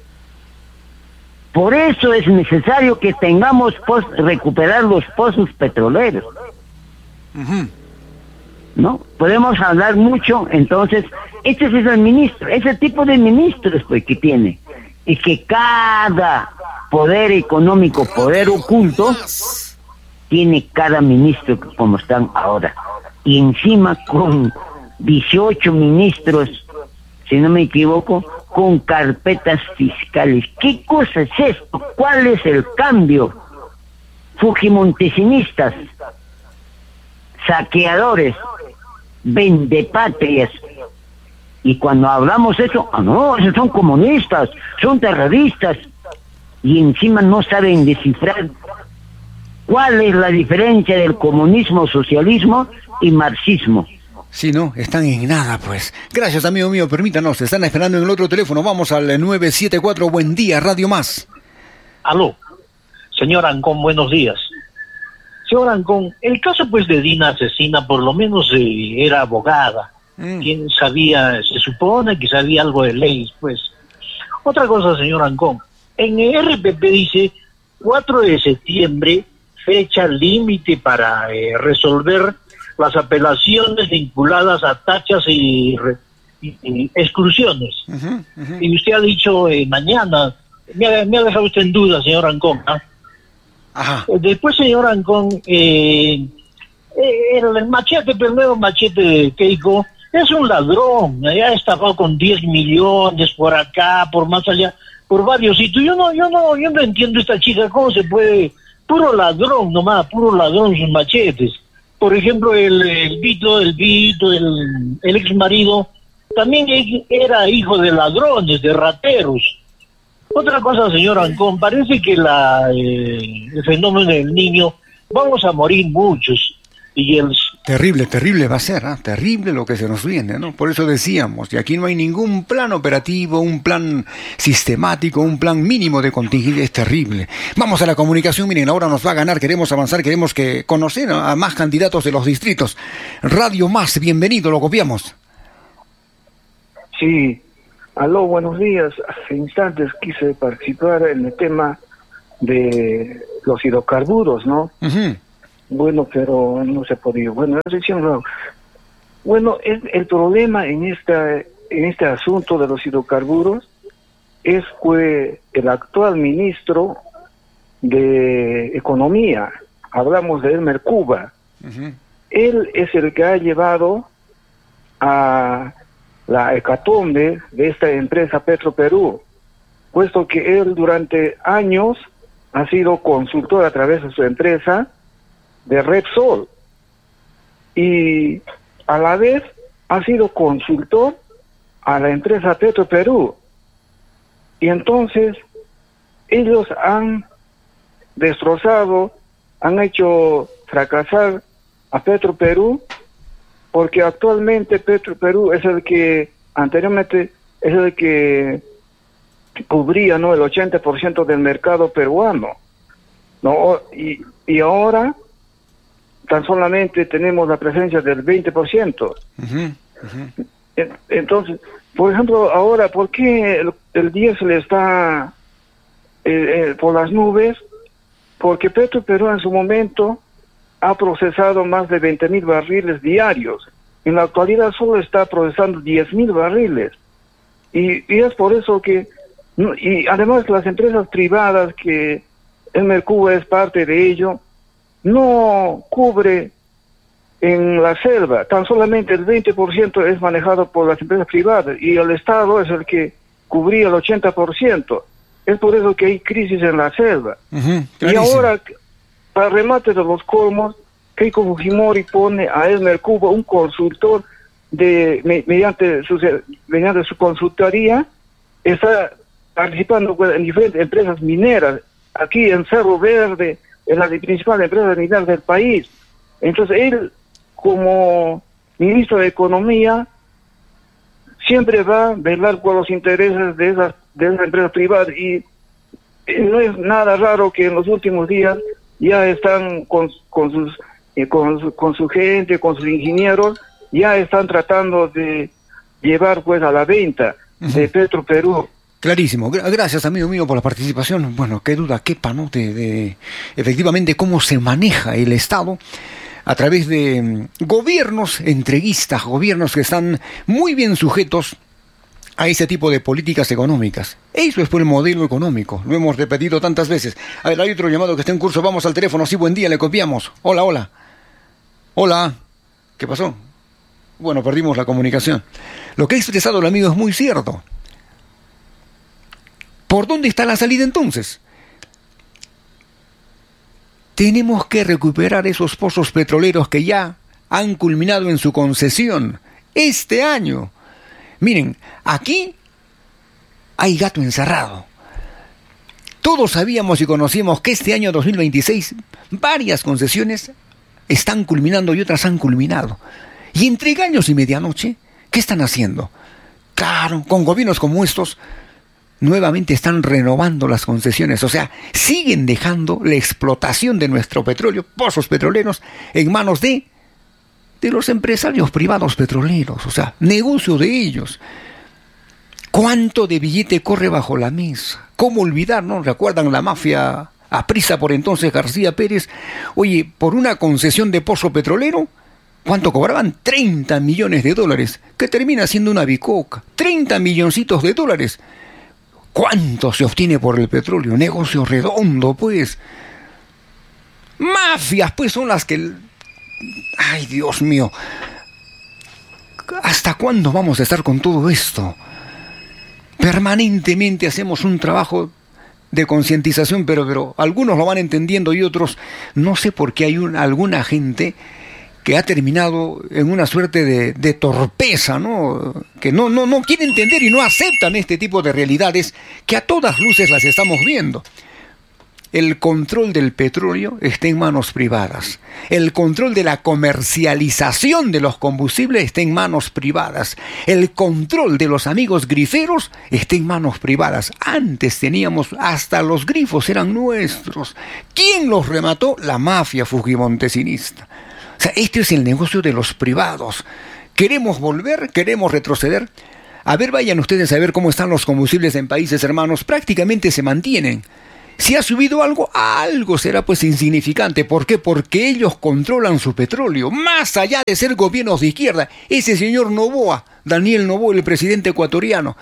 Por eso es necesario que tengamos pos- recuperar los pozos petroleros. Uh-huh. ¿No? Podemos hablar mucho, entonces, este es el ministro, ese tipo de ministros pues que tiene, y que cada poder económico, poder oculto, tiene cada ministro como están ahora. Y encima con dieciocho ministros, si no me equivoco, con carpetas fiscales. ¿Qué cosa es esto? ¿Cuál es el cambio? Fujimontesinistas, saqueadores, vendepatrias. Y cuando hablamos eso, ah no, esos son comunistas, son terroristas. Y encima no saben descifrar cuál es la diferencia del comunismo, socialismo y marxismo. Sí, no, están en nada, pues. Gracias, amigo mío, permítanos, están esperando en el otro teléfono. Vamos al nueve siete cuatro, buen día, Radio Más. Aló, señor Ancón, buenos días. Señor Ancón, el caso pues de Dina Asesina, por lo menos eh, era abogada. Mm. ¿Quién sabía? Se supone que sabía algo de leyes, pues. Otra cosa, señor Ancón, en el R P P dice cuatro de septiembre, fecha límite para eh, resolver las apelaciones vinculadas a tachas y, y, y exclusiones. Uh-huh, uh-huh. Y usted ha dicho eh, mañana, me ha, me ha dejado usted en duda, señor Ancón. ¿eh? Ajá. Después, señor Ancón, eh, el, el machete, el nuevo machete de Keiko, es un ladrón, ya ha estafado con diez millones por acá, por más allá, por varios sitios. Yo no, yo no, yo no entiendo esta chica, cómo se puede, puro ladrón nomás, puro ladrón sus machetes. Por ejemplo, el, el Vito, el Vito, el, el ex marido, también era hijo de ladrones, de rateros. Otra cosa, señor Ancón, parece que la, eh, el fenómeno del Niño, vamos a morir muchos. Y el... Terrible, terrible va a ser, ¿eh? Terrible lo que se nos viene, ¿no? Por eso decíamos, y aquí no hay ningún plan operativo, un plan sistemático, un plan mínimo de contingencia, es terrible. Vamos a la comunicación, miren, ahora nos va a ganar, queremos avanzar, queremos que conocer a más candidatos de los distritos. Radio Más, bienvenido, lo copiamos. Sí, aló, buenos días. Hace instantes quise participar en el tema de los hidrocarburos, ¿no? Uh-huh. Bueno, pero no se ha podido. Bueno, la sección no. Bueno, el, el problema en esta en este asunto de los hidrocarburos es que el actual ministro de Economía, hablamos de Elmer Cuba, uh-huh. Él es el que ha llevado a la hecatombe de esta empresa Petroperú, puesto que él durante años ha sido consultor a través de su empresa de Repsol, y a la vez ha sido consultor a la empresa Petroperú, y entonces ellos han destrozado, han hecho fracasar a Petroperú, porque actualmente Petroperú es el que, anteriormente, es el que cubría, ¿no?, el ochenta por ciento del mercado peruano, ¿no? Y, y ahora tan solamente tenemos la presencia del veinte por ciento. Uh-huh, uh-huh. Entonces, por ejemplo, ahora, ¿por qué el, el diésel está eh, eh, por las nubes? Porque Petroperú en su momento ha procesado más de veinte mil barriles diarios. En la actualidad solo está procesando diez mil barriles. Y, y es por eso que, y además las empresas privadas, que Elmer Cuba es parte de ello, no cubre en la selva, tan solamente el veinte por ciento es manejado por las empresas privadas y el Estado es el que cubría el ochenta por ciento. Es por eso que hay crisis en la selva. Uh-huh, y ahora, para remate de los colmos, Keiko Fujimori pone a Elmer Cuba, un consultor, de me, mediante, su, mediante su consultoría, está participando en diferentes empresas mineras, aquí en Cerro Verde, en la principal empresa militar del país. Entonces él, como ministro de Economía, siempre va a velar por los intereses de esas, de esas empresas privadas, y no es nada raro que en los últimos días ya están con, con sus eh, con, su, con su gente, con sus ingenieros, ya están tratando de llevar pues a la venta uh-huh. de Petroperú. Clarísimo. Gracias, amigo mío, por la participación. Bueno, qué duda quepa, ¿no? De, de efectivamente cómo se maneja el Estado a través de gobiernos entreguistas, gobiernos que están muy bien sujetos a ese tipo de políticas económicas. Eso es por el modelo económico. Lo hemos repetido tantas veces. A ver, hay otro llamado que está en curso. Vamos al teléfono. Sí, buen día, le copiamos. Hola, hola. Hola. ¿Qué pasó? Bueno, perdimos la comunicación. Lo que ha expresado el amigo es muy cierto. ¿Por dónde está la salida entonces? Tenemos que recuperar esos pozos petroleros que ya han culminado en su concesión este año. Miren, aquí hay gato encerrado. Todos sabíamos y conocíamos que este año dos mil veintiséis varias concesiones están culminando y otras han culminado. Y entre engaños y medianoche, ¿qué están haciendo? Claro, con gobiernos como estos, nuevamente están renovando las concesiones, o sea, siguen dejando la explotación de nuestro petróleo, pozos petroleros, en manos de, de los empresarios privados petroleros, o sea, negocio de ellos. ¿Cuánto de billete corre bajo la mesa? ¿Cómo olvidar, no? ¿Recuerdan la mafia aprisa por entonces García Pérez? Oye, por una concesión de pozo petrolero, ¿cuánto cobraban? treinta millones de dólares, que termina siendo una bicoca. treinta milloncitos de dólares. ¿Cuánto se obtiene por el petróleo? Negocio redondo, pues. Mafias, pues, son las que... Ay, Dios mío. ¿Hasta cuándo vamos a estar con todo esto? Permanentemente hacemos un trabajo de concientización, pero, pero algunos lo van entendiendo y otros... No sé por qué hay un, alguna gente que ha terminado en una suerte de, de torpeza, ¿no? Que no, no, no quiere entender y no aceptan este tipo de realidades que a todas luces las estamos viendo. El control del petróleo está en manos privadas. El control de la comercialización de los combustibles está en manos privadas. El control de los amigos griferos está en manos privadas. Antes teníamos, hasta los grifos eran nuestros. ¿Quién los remató? La mafia fujimontesinista. O sea, este es el negocio de los privados. ¿Queremos volver? ¿Queremos retroceder? A ver, vayan ustedes a ver cómo están los combustibles en países hermanos. Prácticamente se mantienen. Si ha subido algo, algo será pues insignificante. ¿Por qué? Porque ellos controlan su petróleo. Más allá de ser gobiernos de izquierda, ese señor Noboa, Daniel Noboa, el presidente ecuatoriano,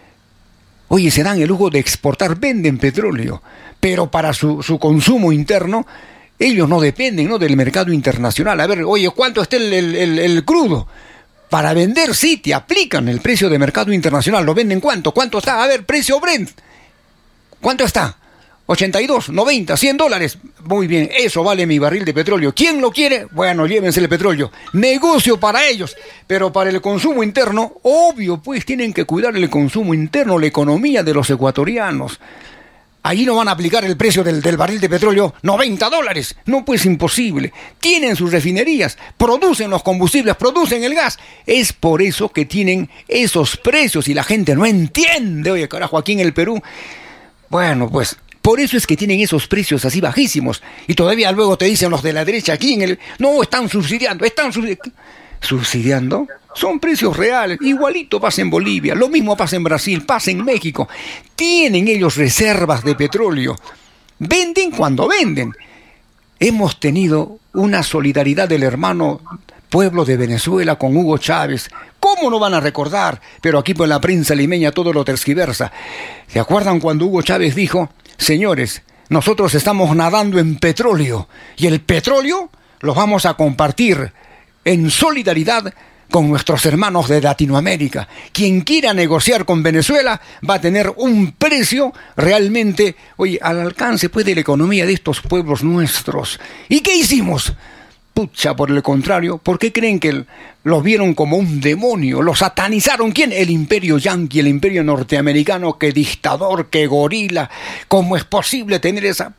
oye, se dan el lujo de exportar, venden petróleo, pero para su, su consumo interno, ellos no dependen, ¿no?, del mercado internacional. A ver, oye, ¿cuánto está el, el, el, el crudo? Para vender, sí, te aplican el precio de mercado internacional. ¿Lo venden cuánto? ¿Cuánto está? A ver, precio Brent. ¿Cuánto está? ochenta y dos, noventa, cien dólares. Muy bien, eso vale mi barril de petróleo. ¿Quién lo quiere? Bueno, llévense el petróleo. Negocio para ellos. Pero para el consumo interno, obvio, pues tienen que cuidar el consumo interno, la economía de los ecuatorianos. Allí no van a aplicar el precio del, del barril de petróleo, noventa dólares. No, pues imposible. Tienen sus refinerías, producen los combustibles, producen el gas. Es por eso que tienen esos precios y la gente no entiende. Oye, carajo, aquí en el Perú. Bueno, pues por eso es que tienen esos precios así bajísimos. Y todavía luego te dicen los de la derecha aquí en el... No, están subsidiando, están subsidiando. ¿Subsidiando? Son precios reales. Igualito pasa en Bolivia, lo mismo pasa en Brasil, pasa en México. Tienen ellos reservas de petróleo. Venden cuando venden. Hemos tenido una solidaridad del hermano pueblo de Venezuela con Hugo Chávez. ¿Cómo no van a recordar? Pero aquí por la prensa limeña todo lo tergiversa. ¿Se acuerdan cuando Hugo Chávez dijo: señores, nosotros estamos nadando en petróleo y el petróleo lo vamos a compartir en solidaridad con nuestros hermanos de Latinoamérica? Quien quiera negociar con Venezuela va a tener un precio realmente, oye, al alcance pues de la economía de estos pueblos nuestros. ¿Y qué hicimos? Pucha, por el contrario, ¿por qué creen que los vieron como un demonio? ¿Lo satanizaron? ¿Quién? El imperio yanqui, el imperio norteamericano. ¡Qué dictador, qué gorila! ¿Cómo es posible tener esa...?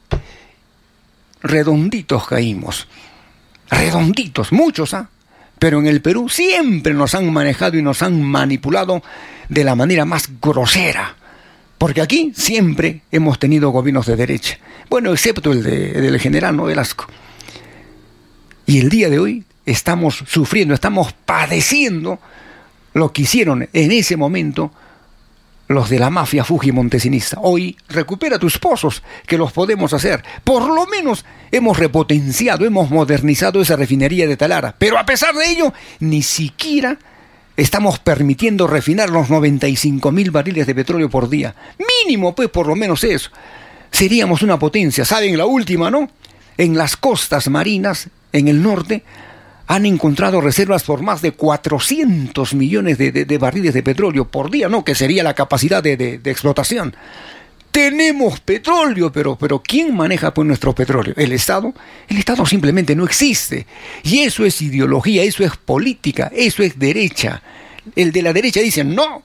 Redonditos caímos. Redonditos, muchos, ¿ah? ¿eh? Pero en el Perú siempre nos han manejado y nos han manipulado de la manera más grosera. Porque aquí siempre hemos tenido gobiernos de derecha. Bueno, excepto el de, del general no Velasco. Y el día de hoy estamos sufriendo, estamos padeciendo lo que hicieron en ese momento los de la mafia fujimontesinista. Hoy recupera tus pozos, que los podemos hacer. Por lo menos hemos repotenciado, hemos modernizado esa refinería de Talara. Pero a pesar de ello, ni siquiera estamos permitiendo refinar los noventa y cinco mil barriles de petróleo por día. Mínimo, pues, por lo menos eso. Seríamos una potencia. ¿Saben la última, no? En las costas marinas, en el norte, han encontrado reservas por más de cuatrocientos millones de, de, de barriles de petróleo por día, ¿no? Que sería la capacidad de, de, de explotación. Tenemos petróleo, pero, pero ¿quién maneja pues nuestro petróleo? ¿El Estado? El Estado simplemente no existe. Y eso es ideología, eso es política, eso es derecha. El de la derecha dice, no.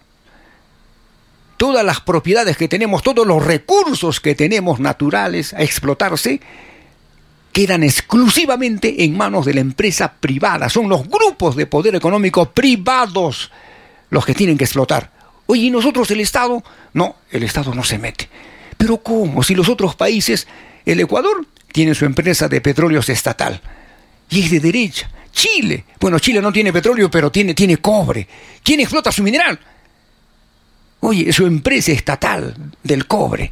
Todas las propiedades que tenemos, todos los recursos que tenemos naturales a explotarse, quedan exclusivamente en manos de la empresa privada. Son los grupos de poder económico privados los que tienen que explotar. Oye, ¿y nosotros el Estado? No, el Estado no se mete. ¿Pero cómo? Si los otros países, el Ecuador tiene su empresa de petróleos estatal y es de derecha. Chile, bueno, Chile no tiene petróleo, pero tiene, tiene cobre. ¿Quién explota su mineral? Oye, su empresa estatal del cobre.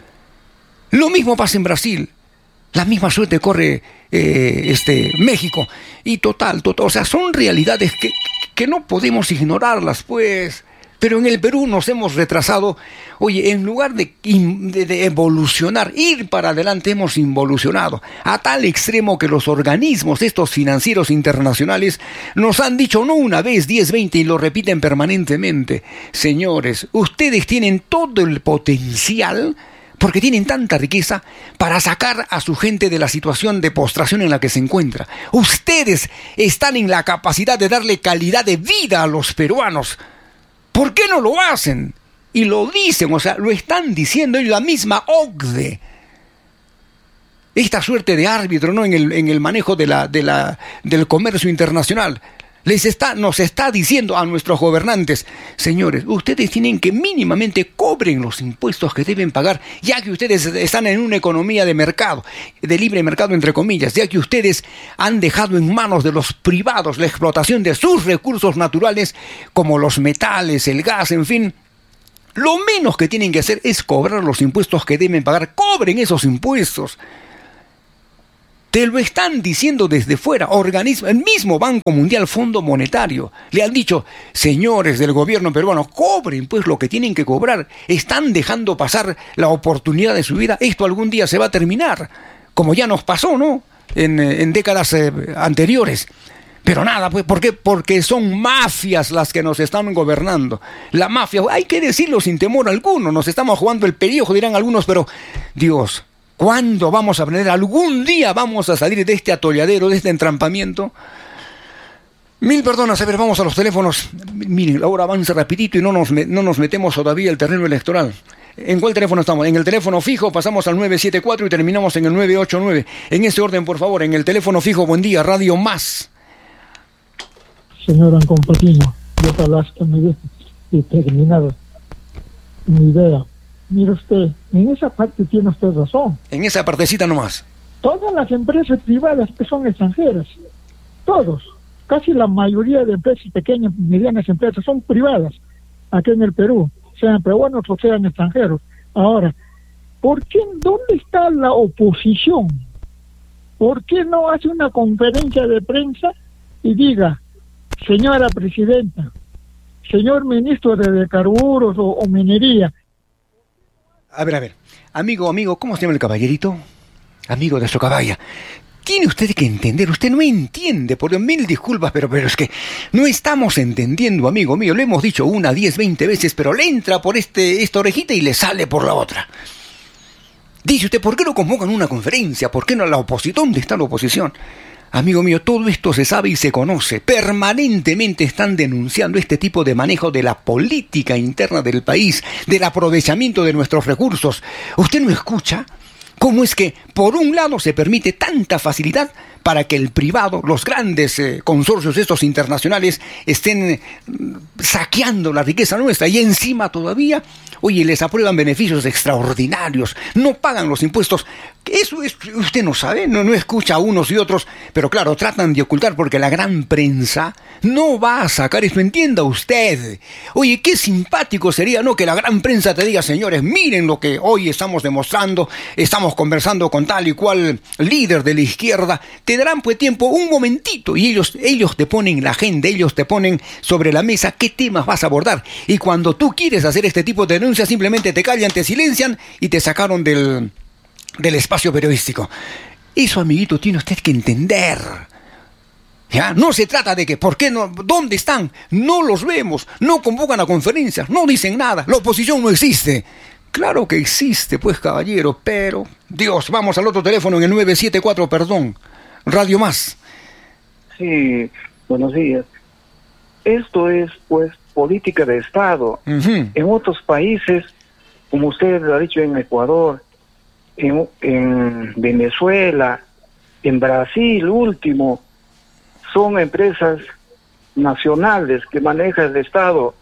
Lo mismo pasa en Brasil. La misma suerte corre eh, este, México. Y total, total, o sea, son realidades que, que no podemos ignorarlas, pues. Pero en el Perú nos hemos retrasado. Oye, en lugar de, de, de evolucionar, ir para adelante, hemos involucionado. A tal extremo que los organismos, estos financieros internacionales, nos han dicho no una vez, diez, veinte, y lo repiten permanentemente. Señores, ustedes tienen todo el potencial porque tienen tanta riqueza para sacar a su gente de la situación de postración en la que se encuentra. Ustedes están en la capacidad de darle calidad de vida a los peruanos. ¿Por qué no lo hacen? Y lo dicen, o sea, lo están diciendo ellos, la misma O C D E. Esta suerte de árbitro, ¿no?, en el, en el manejo de la, de la, del comercio internacional. Les está, nos está diciendo a nuestros gobernantes: señores, ustedes tienen que mínimamente cobren los impuestos que deben pagar, ya que ustedes están en una economía de mercado, de libre mercado entre comillas, ya que ustedes han dejado en manos de los privados la explotación de sus recursos naturales, como los metales, el gas, en fin. Lo menos que tienen que hacer es cobrar los impuestos que deben pagar. Cobren esos impuestos. Te lo están diciendo desde fuera, organismo, el mismo Banco Mundial, Fondo Monetario. Le han dicho: señores del gobierno peruano, cobren pues lo que tienen que cobrar. Están dejando pasar la oportunidad de su vida. Esto algún día se va a terminar, como ya nos pasó, ¿no?, en, en décadas eh, anteriores. Pero nada, pues, ¿por qué? Porque son mafias las que nos están gobernando. La mafia, hay que decirlo sin temor alguno, nos estamos jugando el pellejo, dirán algunos, pero Dios, ¿cuándo vamos a aprender? ¿Algún día vamos a salir de este atolladero, de este entrampamiento? Mil perdonas. A ver, vamos a los teléfonos. Miren, la hora avanza rapidito y no nos, no nos metemos todavía al terreno electoral. ¿En cuál teléfono estamos? En el teléfono fijo, pasamos al nueve siete cuatro y terminamos en el nueve ocho nueve. En ese orden, por favor, en el teléfono fijo, buen día, Radio Más. Señor Ancón Patino, yo te hablaste muy y terminado mi idea. Mire usted, en esa parte tiene usted razón. En esa partecita nomás. Todas las empresas privadas que son extranjeras, todos, casi la mayoría de empresas pequeñas, medianas empresas son privadas, aquí en el Perú, sean peruanos o sean extranjeros. Ahora, ¿por qué, dónde está la oposición? ¿Por qué no hace una conferencia de prensa y diga: señora presidenta, señor ministro de Hidrocarburos o, o Minería? A ver, a ver, amigo, amigo, ¿cómo se llama el caballerito? Amigo de Socabaya. Tiene usted que entender, usted no entiende, por mil disculpas, pero, pero es que no estamos entendiendo, amigo mío. Lo hemos dicho una, diez, veinte veces, pero le entra por este, esta orejita y le sale por la otra. Dice usted: ¿por qué no convocan una conferencia? ¿Por qué no la oposición? ¿Dónde está la oposición? Amigo mío, todo esto se sabe y se conoce. Permanentemente están denunciando este tipo de manejo de la política interna del país, del aprovechamiento de nuestros recursos. ¿Usted no escucha cómo es que, por un lado, se permite tanta facilidad para que el privado, los grandes eh, consorcios estos internacionales, estén eh, saqueando la riqueza nuestra, y encima todavía, oye, les aprueban beneficios extraordinarios, no pagan los impuestos? Eso es, usted no sabe, no, no escucha a unos y otros, pero claro, tratan de ocultar porque la gran prensa no va a sacar eso, entienda usted. Oye, qué simpático sería, ¿no?, que la gran prensa te diga: señores, miren lo que hoy estamos demostrando, estamos conversando con tal y cual líder de la izquierda. Te darán pues tiempo, un momentito, y ellos, ellos te ponen la agenda, ellos te ponen sobre la mesa qué temas vas a abordar. Y cuando tú quieres hacer este tipo de denuncias, simplemente te callan, te silencian y te sacaron del... del espacio periodístico. Eso, amiguito, tiene usted que entender. ¿Ya? No se trata de que, ¿por qué no? ¿Dónde están? No los vemos, no convocan a conferencias, no dicen nada, la oposición no existe. Claro que existe, pues, caballero, pero... Dios, vamos al otro teléfono en el nueve siete cuatro, perdón, Radio Más. Sí, buenos días. Esto es, pues, política de Estado. Uh-huh. En otros países, como usted lo ha dicho, en Ecuador, En, en Venezuela, en Brasil último, son empresas nacionales que maneja el Estado.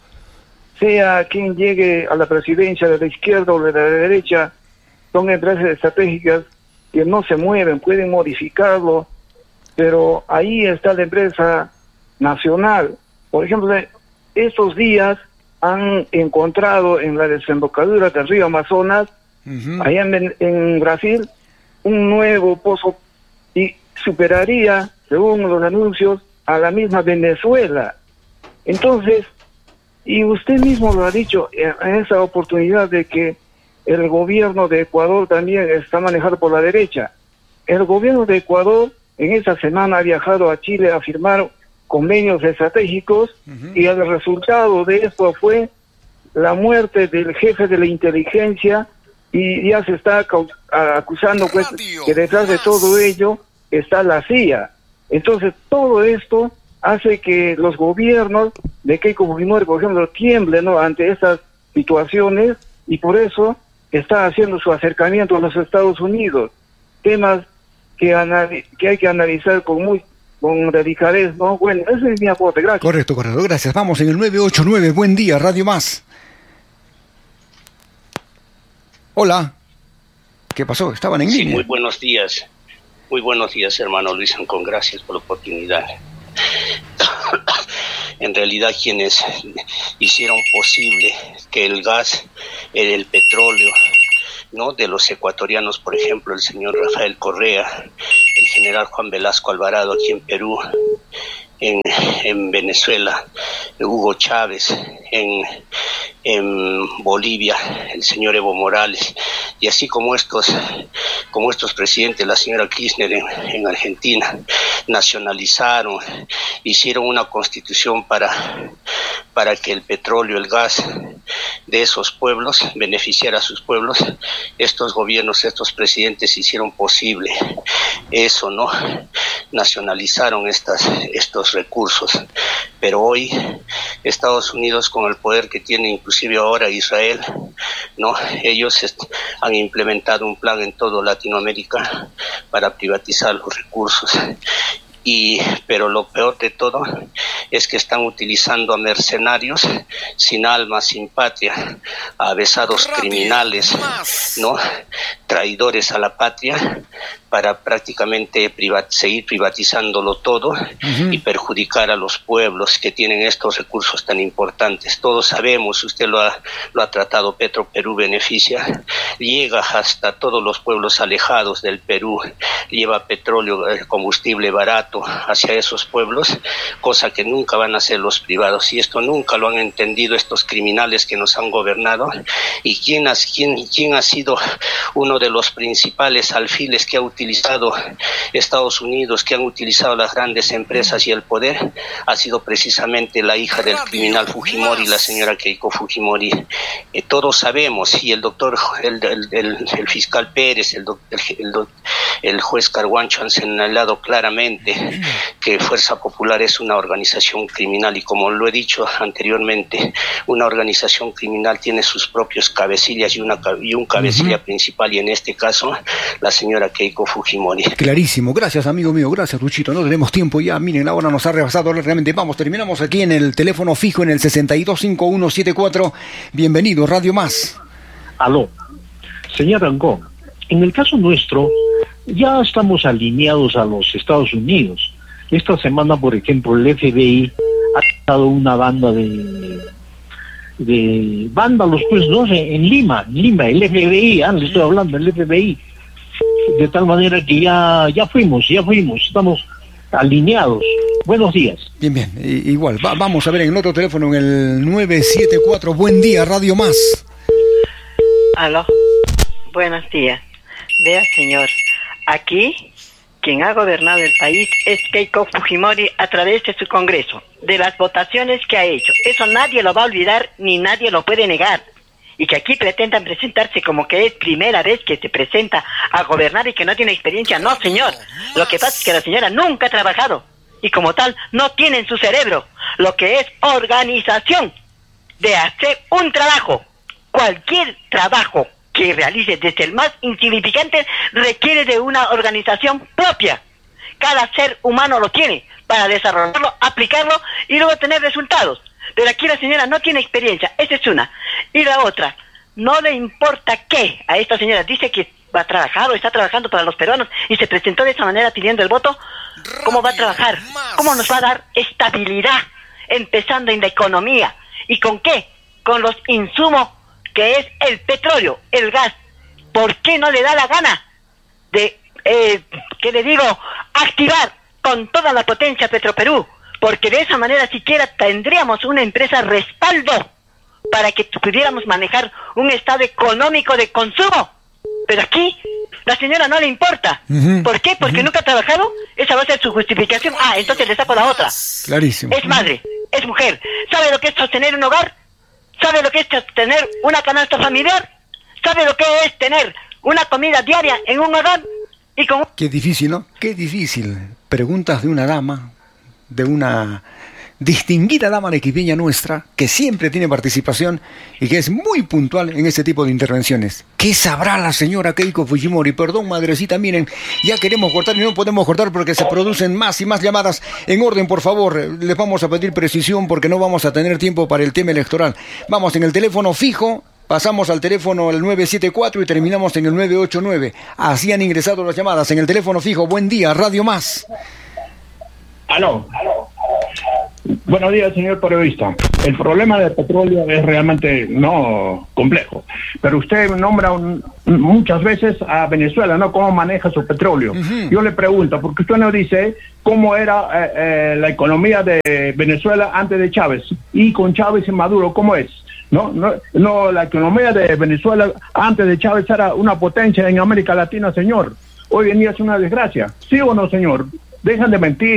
Sea quien llegue a la presidencia, de la izquierda o de la derecha, son empresas estratégicas que no se mueven, pueden modificarlo, pero ahí está la empresa nacional. Por ejemplo, estos días han encontrado en la desembocadura del río Amazonas, Uh-huh. allá en, en Brasil, un nuevo pozo, y superaría, según los anuncios, a la misma Venezuela. Entonces, y usted mismo lo ha dicho en esa oportunidad, de que el gobierno de Ecuador también está manejado por la derecha. El gobierno de Ecuador en esa semana ha viajado a Chile a firmar convenios estratégicos, uh-huh. y el resultado de esto fue la muerte del jefe de la inteligencia y ya se está acusando pues que detrás de todo ello está la C I A. Entonces todo esto hace que los gobiernos de Keiko Fujimori, por ejemplo, tiemblen, ¿no?, ante estas situaciones, y por eso está haciendo su acercamiento a los Estados Unidos, temas que, anali- que hay que analizar con muy con delicadez, ¿no? Bueno, ese es mi aporte, gracias. Correcto, correcto, gracias. Vamos en el nueve ocho nueve, buen día, Radio Más. Hola. ¿Qué pasó? Estaban en sí, línea. Muy buenos días. Muy buenos días, hermano Luis Ancón. Gracias por la oportunidad. En realidad, quienes hicieron posible que el gas, el petróleo, ¿no?, de los ecuatorianos, por ejemplo, el señor Rafael Correa, el general Juan Velasco Alvarado aquí en Perú, en, en Venezuela, Hugo Chávez, en, en Bolivia, el señor Evo Morales, y así como estos, como estos presidentes, la señora Kirchner en, en Argentina, nacionalizaron, hicieron una constitución para, para que el petróleo, el gas de esos pueblos beneficiara a sus pueblos. Estos gobiernos, estos presidentes hicieron posible eso, ¿no? Nacionalizaron estas, estos recursos. Pero hoy Estados Unidos, con el poder que tiene, inclusive ahora Israel, ¿no?, ellos est- han implementado un plan en toda Latinoamérica para privatizar los recursos. Y pero lo peor de todo es que están utilizando a mercenarios sin alma, sin patria, a avesados criminales, ¿no?, traidores a la patria, para prácticamente privat- seguir privatizándolo todo, uh-huh, y perjudicar a los pueblos que tienen estos recursos tan importantes. Todos sabemos, usted lo ha, lo ha tratado, Petro Perú beneficia, llega hasta todos los pueblos alejados del Perú, lleva petróleo, combustible barato hacia esos pueblos, cosa que nunca van a hacer los privados, y esto nunca lo han entendido estos criminales que nos han gobernado. ¿Y quién ha, quién, quién ha sido uno de los principales alfiles que ha utilizado Estados Unidos, que han utilizado las grandes empresas y el poder? Ha sido precisamente la hija del criminal Fujimori, la señora Keiko Fujimori. Eh, todos sabemos, y el doctor, el, el, el, el fiscal Pérez, el, el, el, el juez Carguancho han señalado claramente que Fuerza Popular es una organización criminal, y como lo he dicho anteriormente, una organización criminal tiene sus propios cabecillas y, una, y un cabecilla uh-huh. principal, y en este caso la señora Keiko Fujimori. Clarísimo, gracias amigo mío, gracias Luchito, no tenemos tiempo ya, miren, la hora nos ha rebasado realmente. Vamos, terminamos aquí en el teléfono fijo en el sesenta y dos cincuenta y uno setenta y cuatro. Bienvenido, Radio Más. Aló, señor Ancón, en el caso nuestro ya estamos alineados a los Estados Unidos. Esta semana, por ejemplo, el F B I ha dado una banda de de vándalos, pues, no sé, en Lima, en Lima, el F B I, ah, le estoy hablando, el F B I, de tal manera que ya, ya fuimos, ya fuimos, estamos alineados. Buenos días. Bien, bien, igual, Va, vamos a ver en el otro teléfono, en el nueve siete cuatro, buen día, Radio Más. Aló, buenos días. Vea, señor, aquí quien ha gobernado el país es Keiko Fujimori a través de su Congreso, de las votaciones que ha hecho. Eso nadie lo va a olvidar ni nadie lo puede negar. Y que aquí pretendan presentarse como que es primera vez que se presenta a gobernar y que no tiene experiencia. No, señor. Lo que pasa es que la señora nunca ha trabajado y como tal no tiene en su cerebro lo que es organización de hacer un trabajo. Cualquier trabajo que realice, desde el más insignificante, requiere de una organización propia. Cada ser humano lo tiene para desarrollarlo, aplicarlo y luego tener resultados. Pero aquí la señora no tiene experiencia, esa es una. Y la otra, no le importa qué a esta señora, dice que va a trabajar o está trabajando para los peruanos y se presentó de esa manera pidiendo el voto. ¿Cómo va a trabajar? ¿Cómo nos va a dar estabilidad? Empezando en la economía. ¿Y con qué? Con los insumos que es el petróleo, el gas. ¿Por qué no le da la gana de, eh, qué le digo, activar con toda la potencia Petroperú? Porque de esa manera siquiera tendríamos una empresa respaldo para que pudiéramos manejar un estado económico de consumo. Pero aquí la señora no le importa. Uh-huh. ¿Por qué? Porque uh-huh. nunca ha trabajado. Esa va a ser su justificación. Ah, entonces le saco la otra. Clarísimo. Es madre, es mujer. ¿Sabe lo que es sostener un hogar? ¿Sabe lo que es sostener una canasta familiar? ¿Sabe lo que es tener una comida diaria en un hogar? Y con... Qué difícil, ¿no? Qué difícil. Preguntas de una dama, de una distinguida dama arequipeña nuestra, que siempre tiene participación y que es muy puntual en este tipo de intervenciones. ¿Qué sabrá la señora Keiko Fujimori? Perdón, madrecita, miren, ya queremos cortar y no podemos cortar porque se producen más y más llamadas. En orden, por favor, les vamos a pedir precisión porque no vamos a tener tiempo para el tema electoral. Vamos en el teléfono fijo, pasamos al teléfono al nueve siete cuatro y terminamos en el nueve ocho nueve. Así han ingresado las llamadas en el teléfono fijo. Buen día, Radio Más. Aló. Buenos días, señor periodista. El problema del petróleo es realmente no complejo, pero usted nombra un, muchas veces a Venezuela, ¿no? ¿Cómo maneja su petróleo? Uh-huh. Yo le pregunto, porque usted nos dice cómo era eh, eh, la economía de Venezuela antes de Chávez, y con Chávez y Maduro, ¿cómo es? No, no, no, la economía de Venezuela antes de Chávez era una potencia en América Latina, señor. Hoy en día es una desgracia. ¿Sí o no, señor? Dejan de mentir.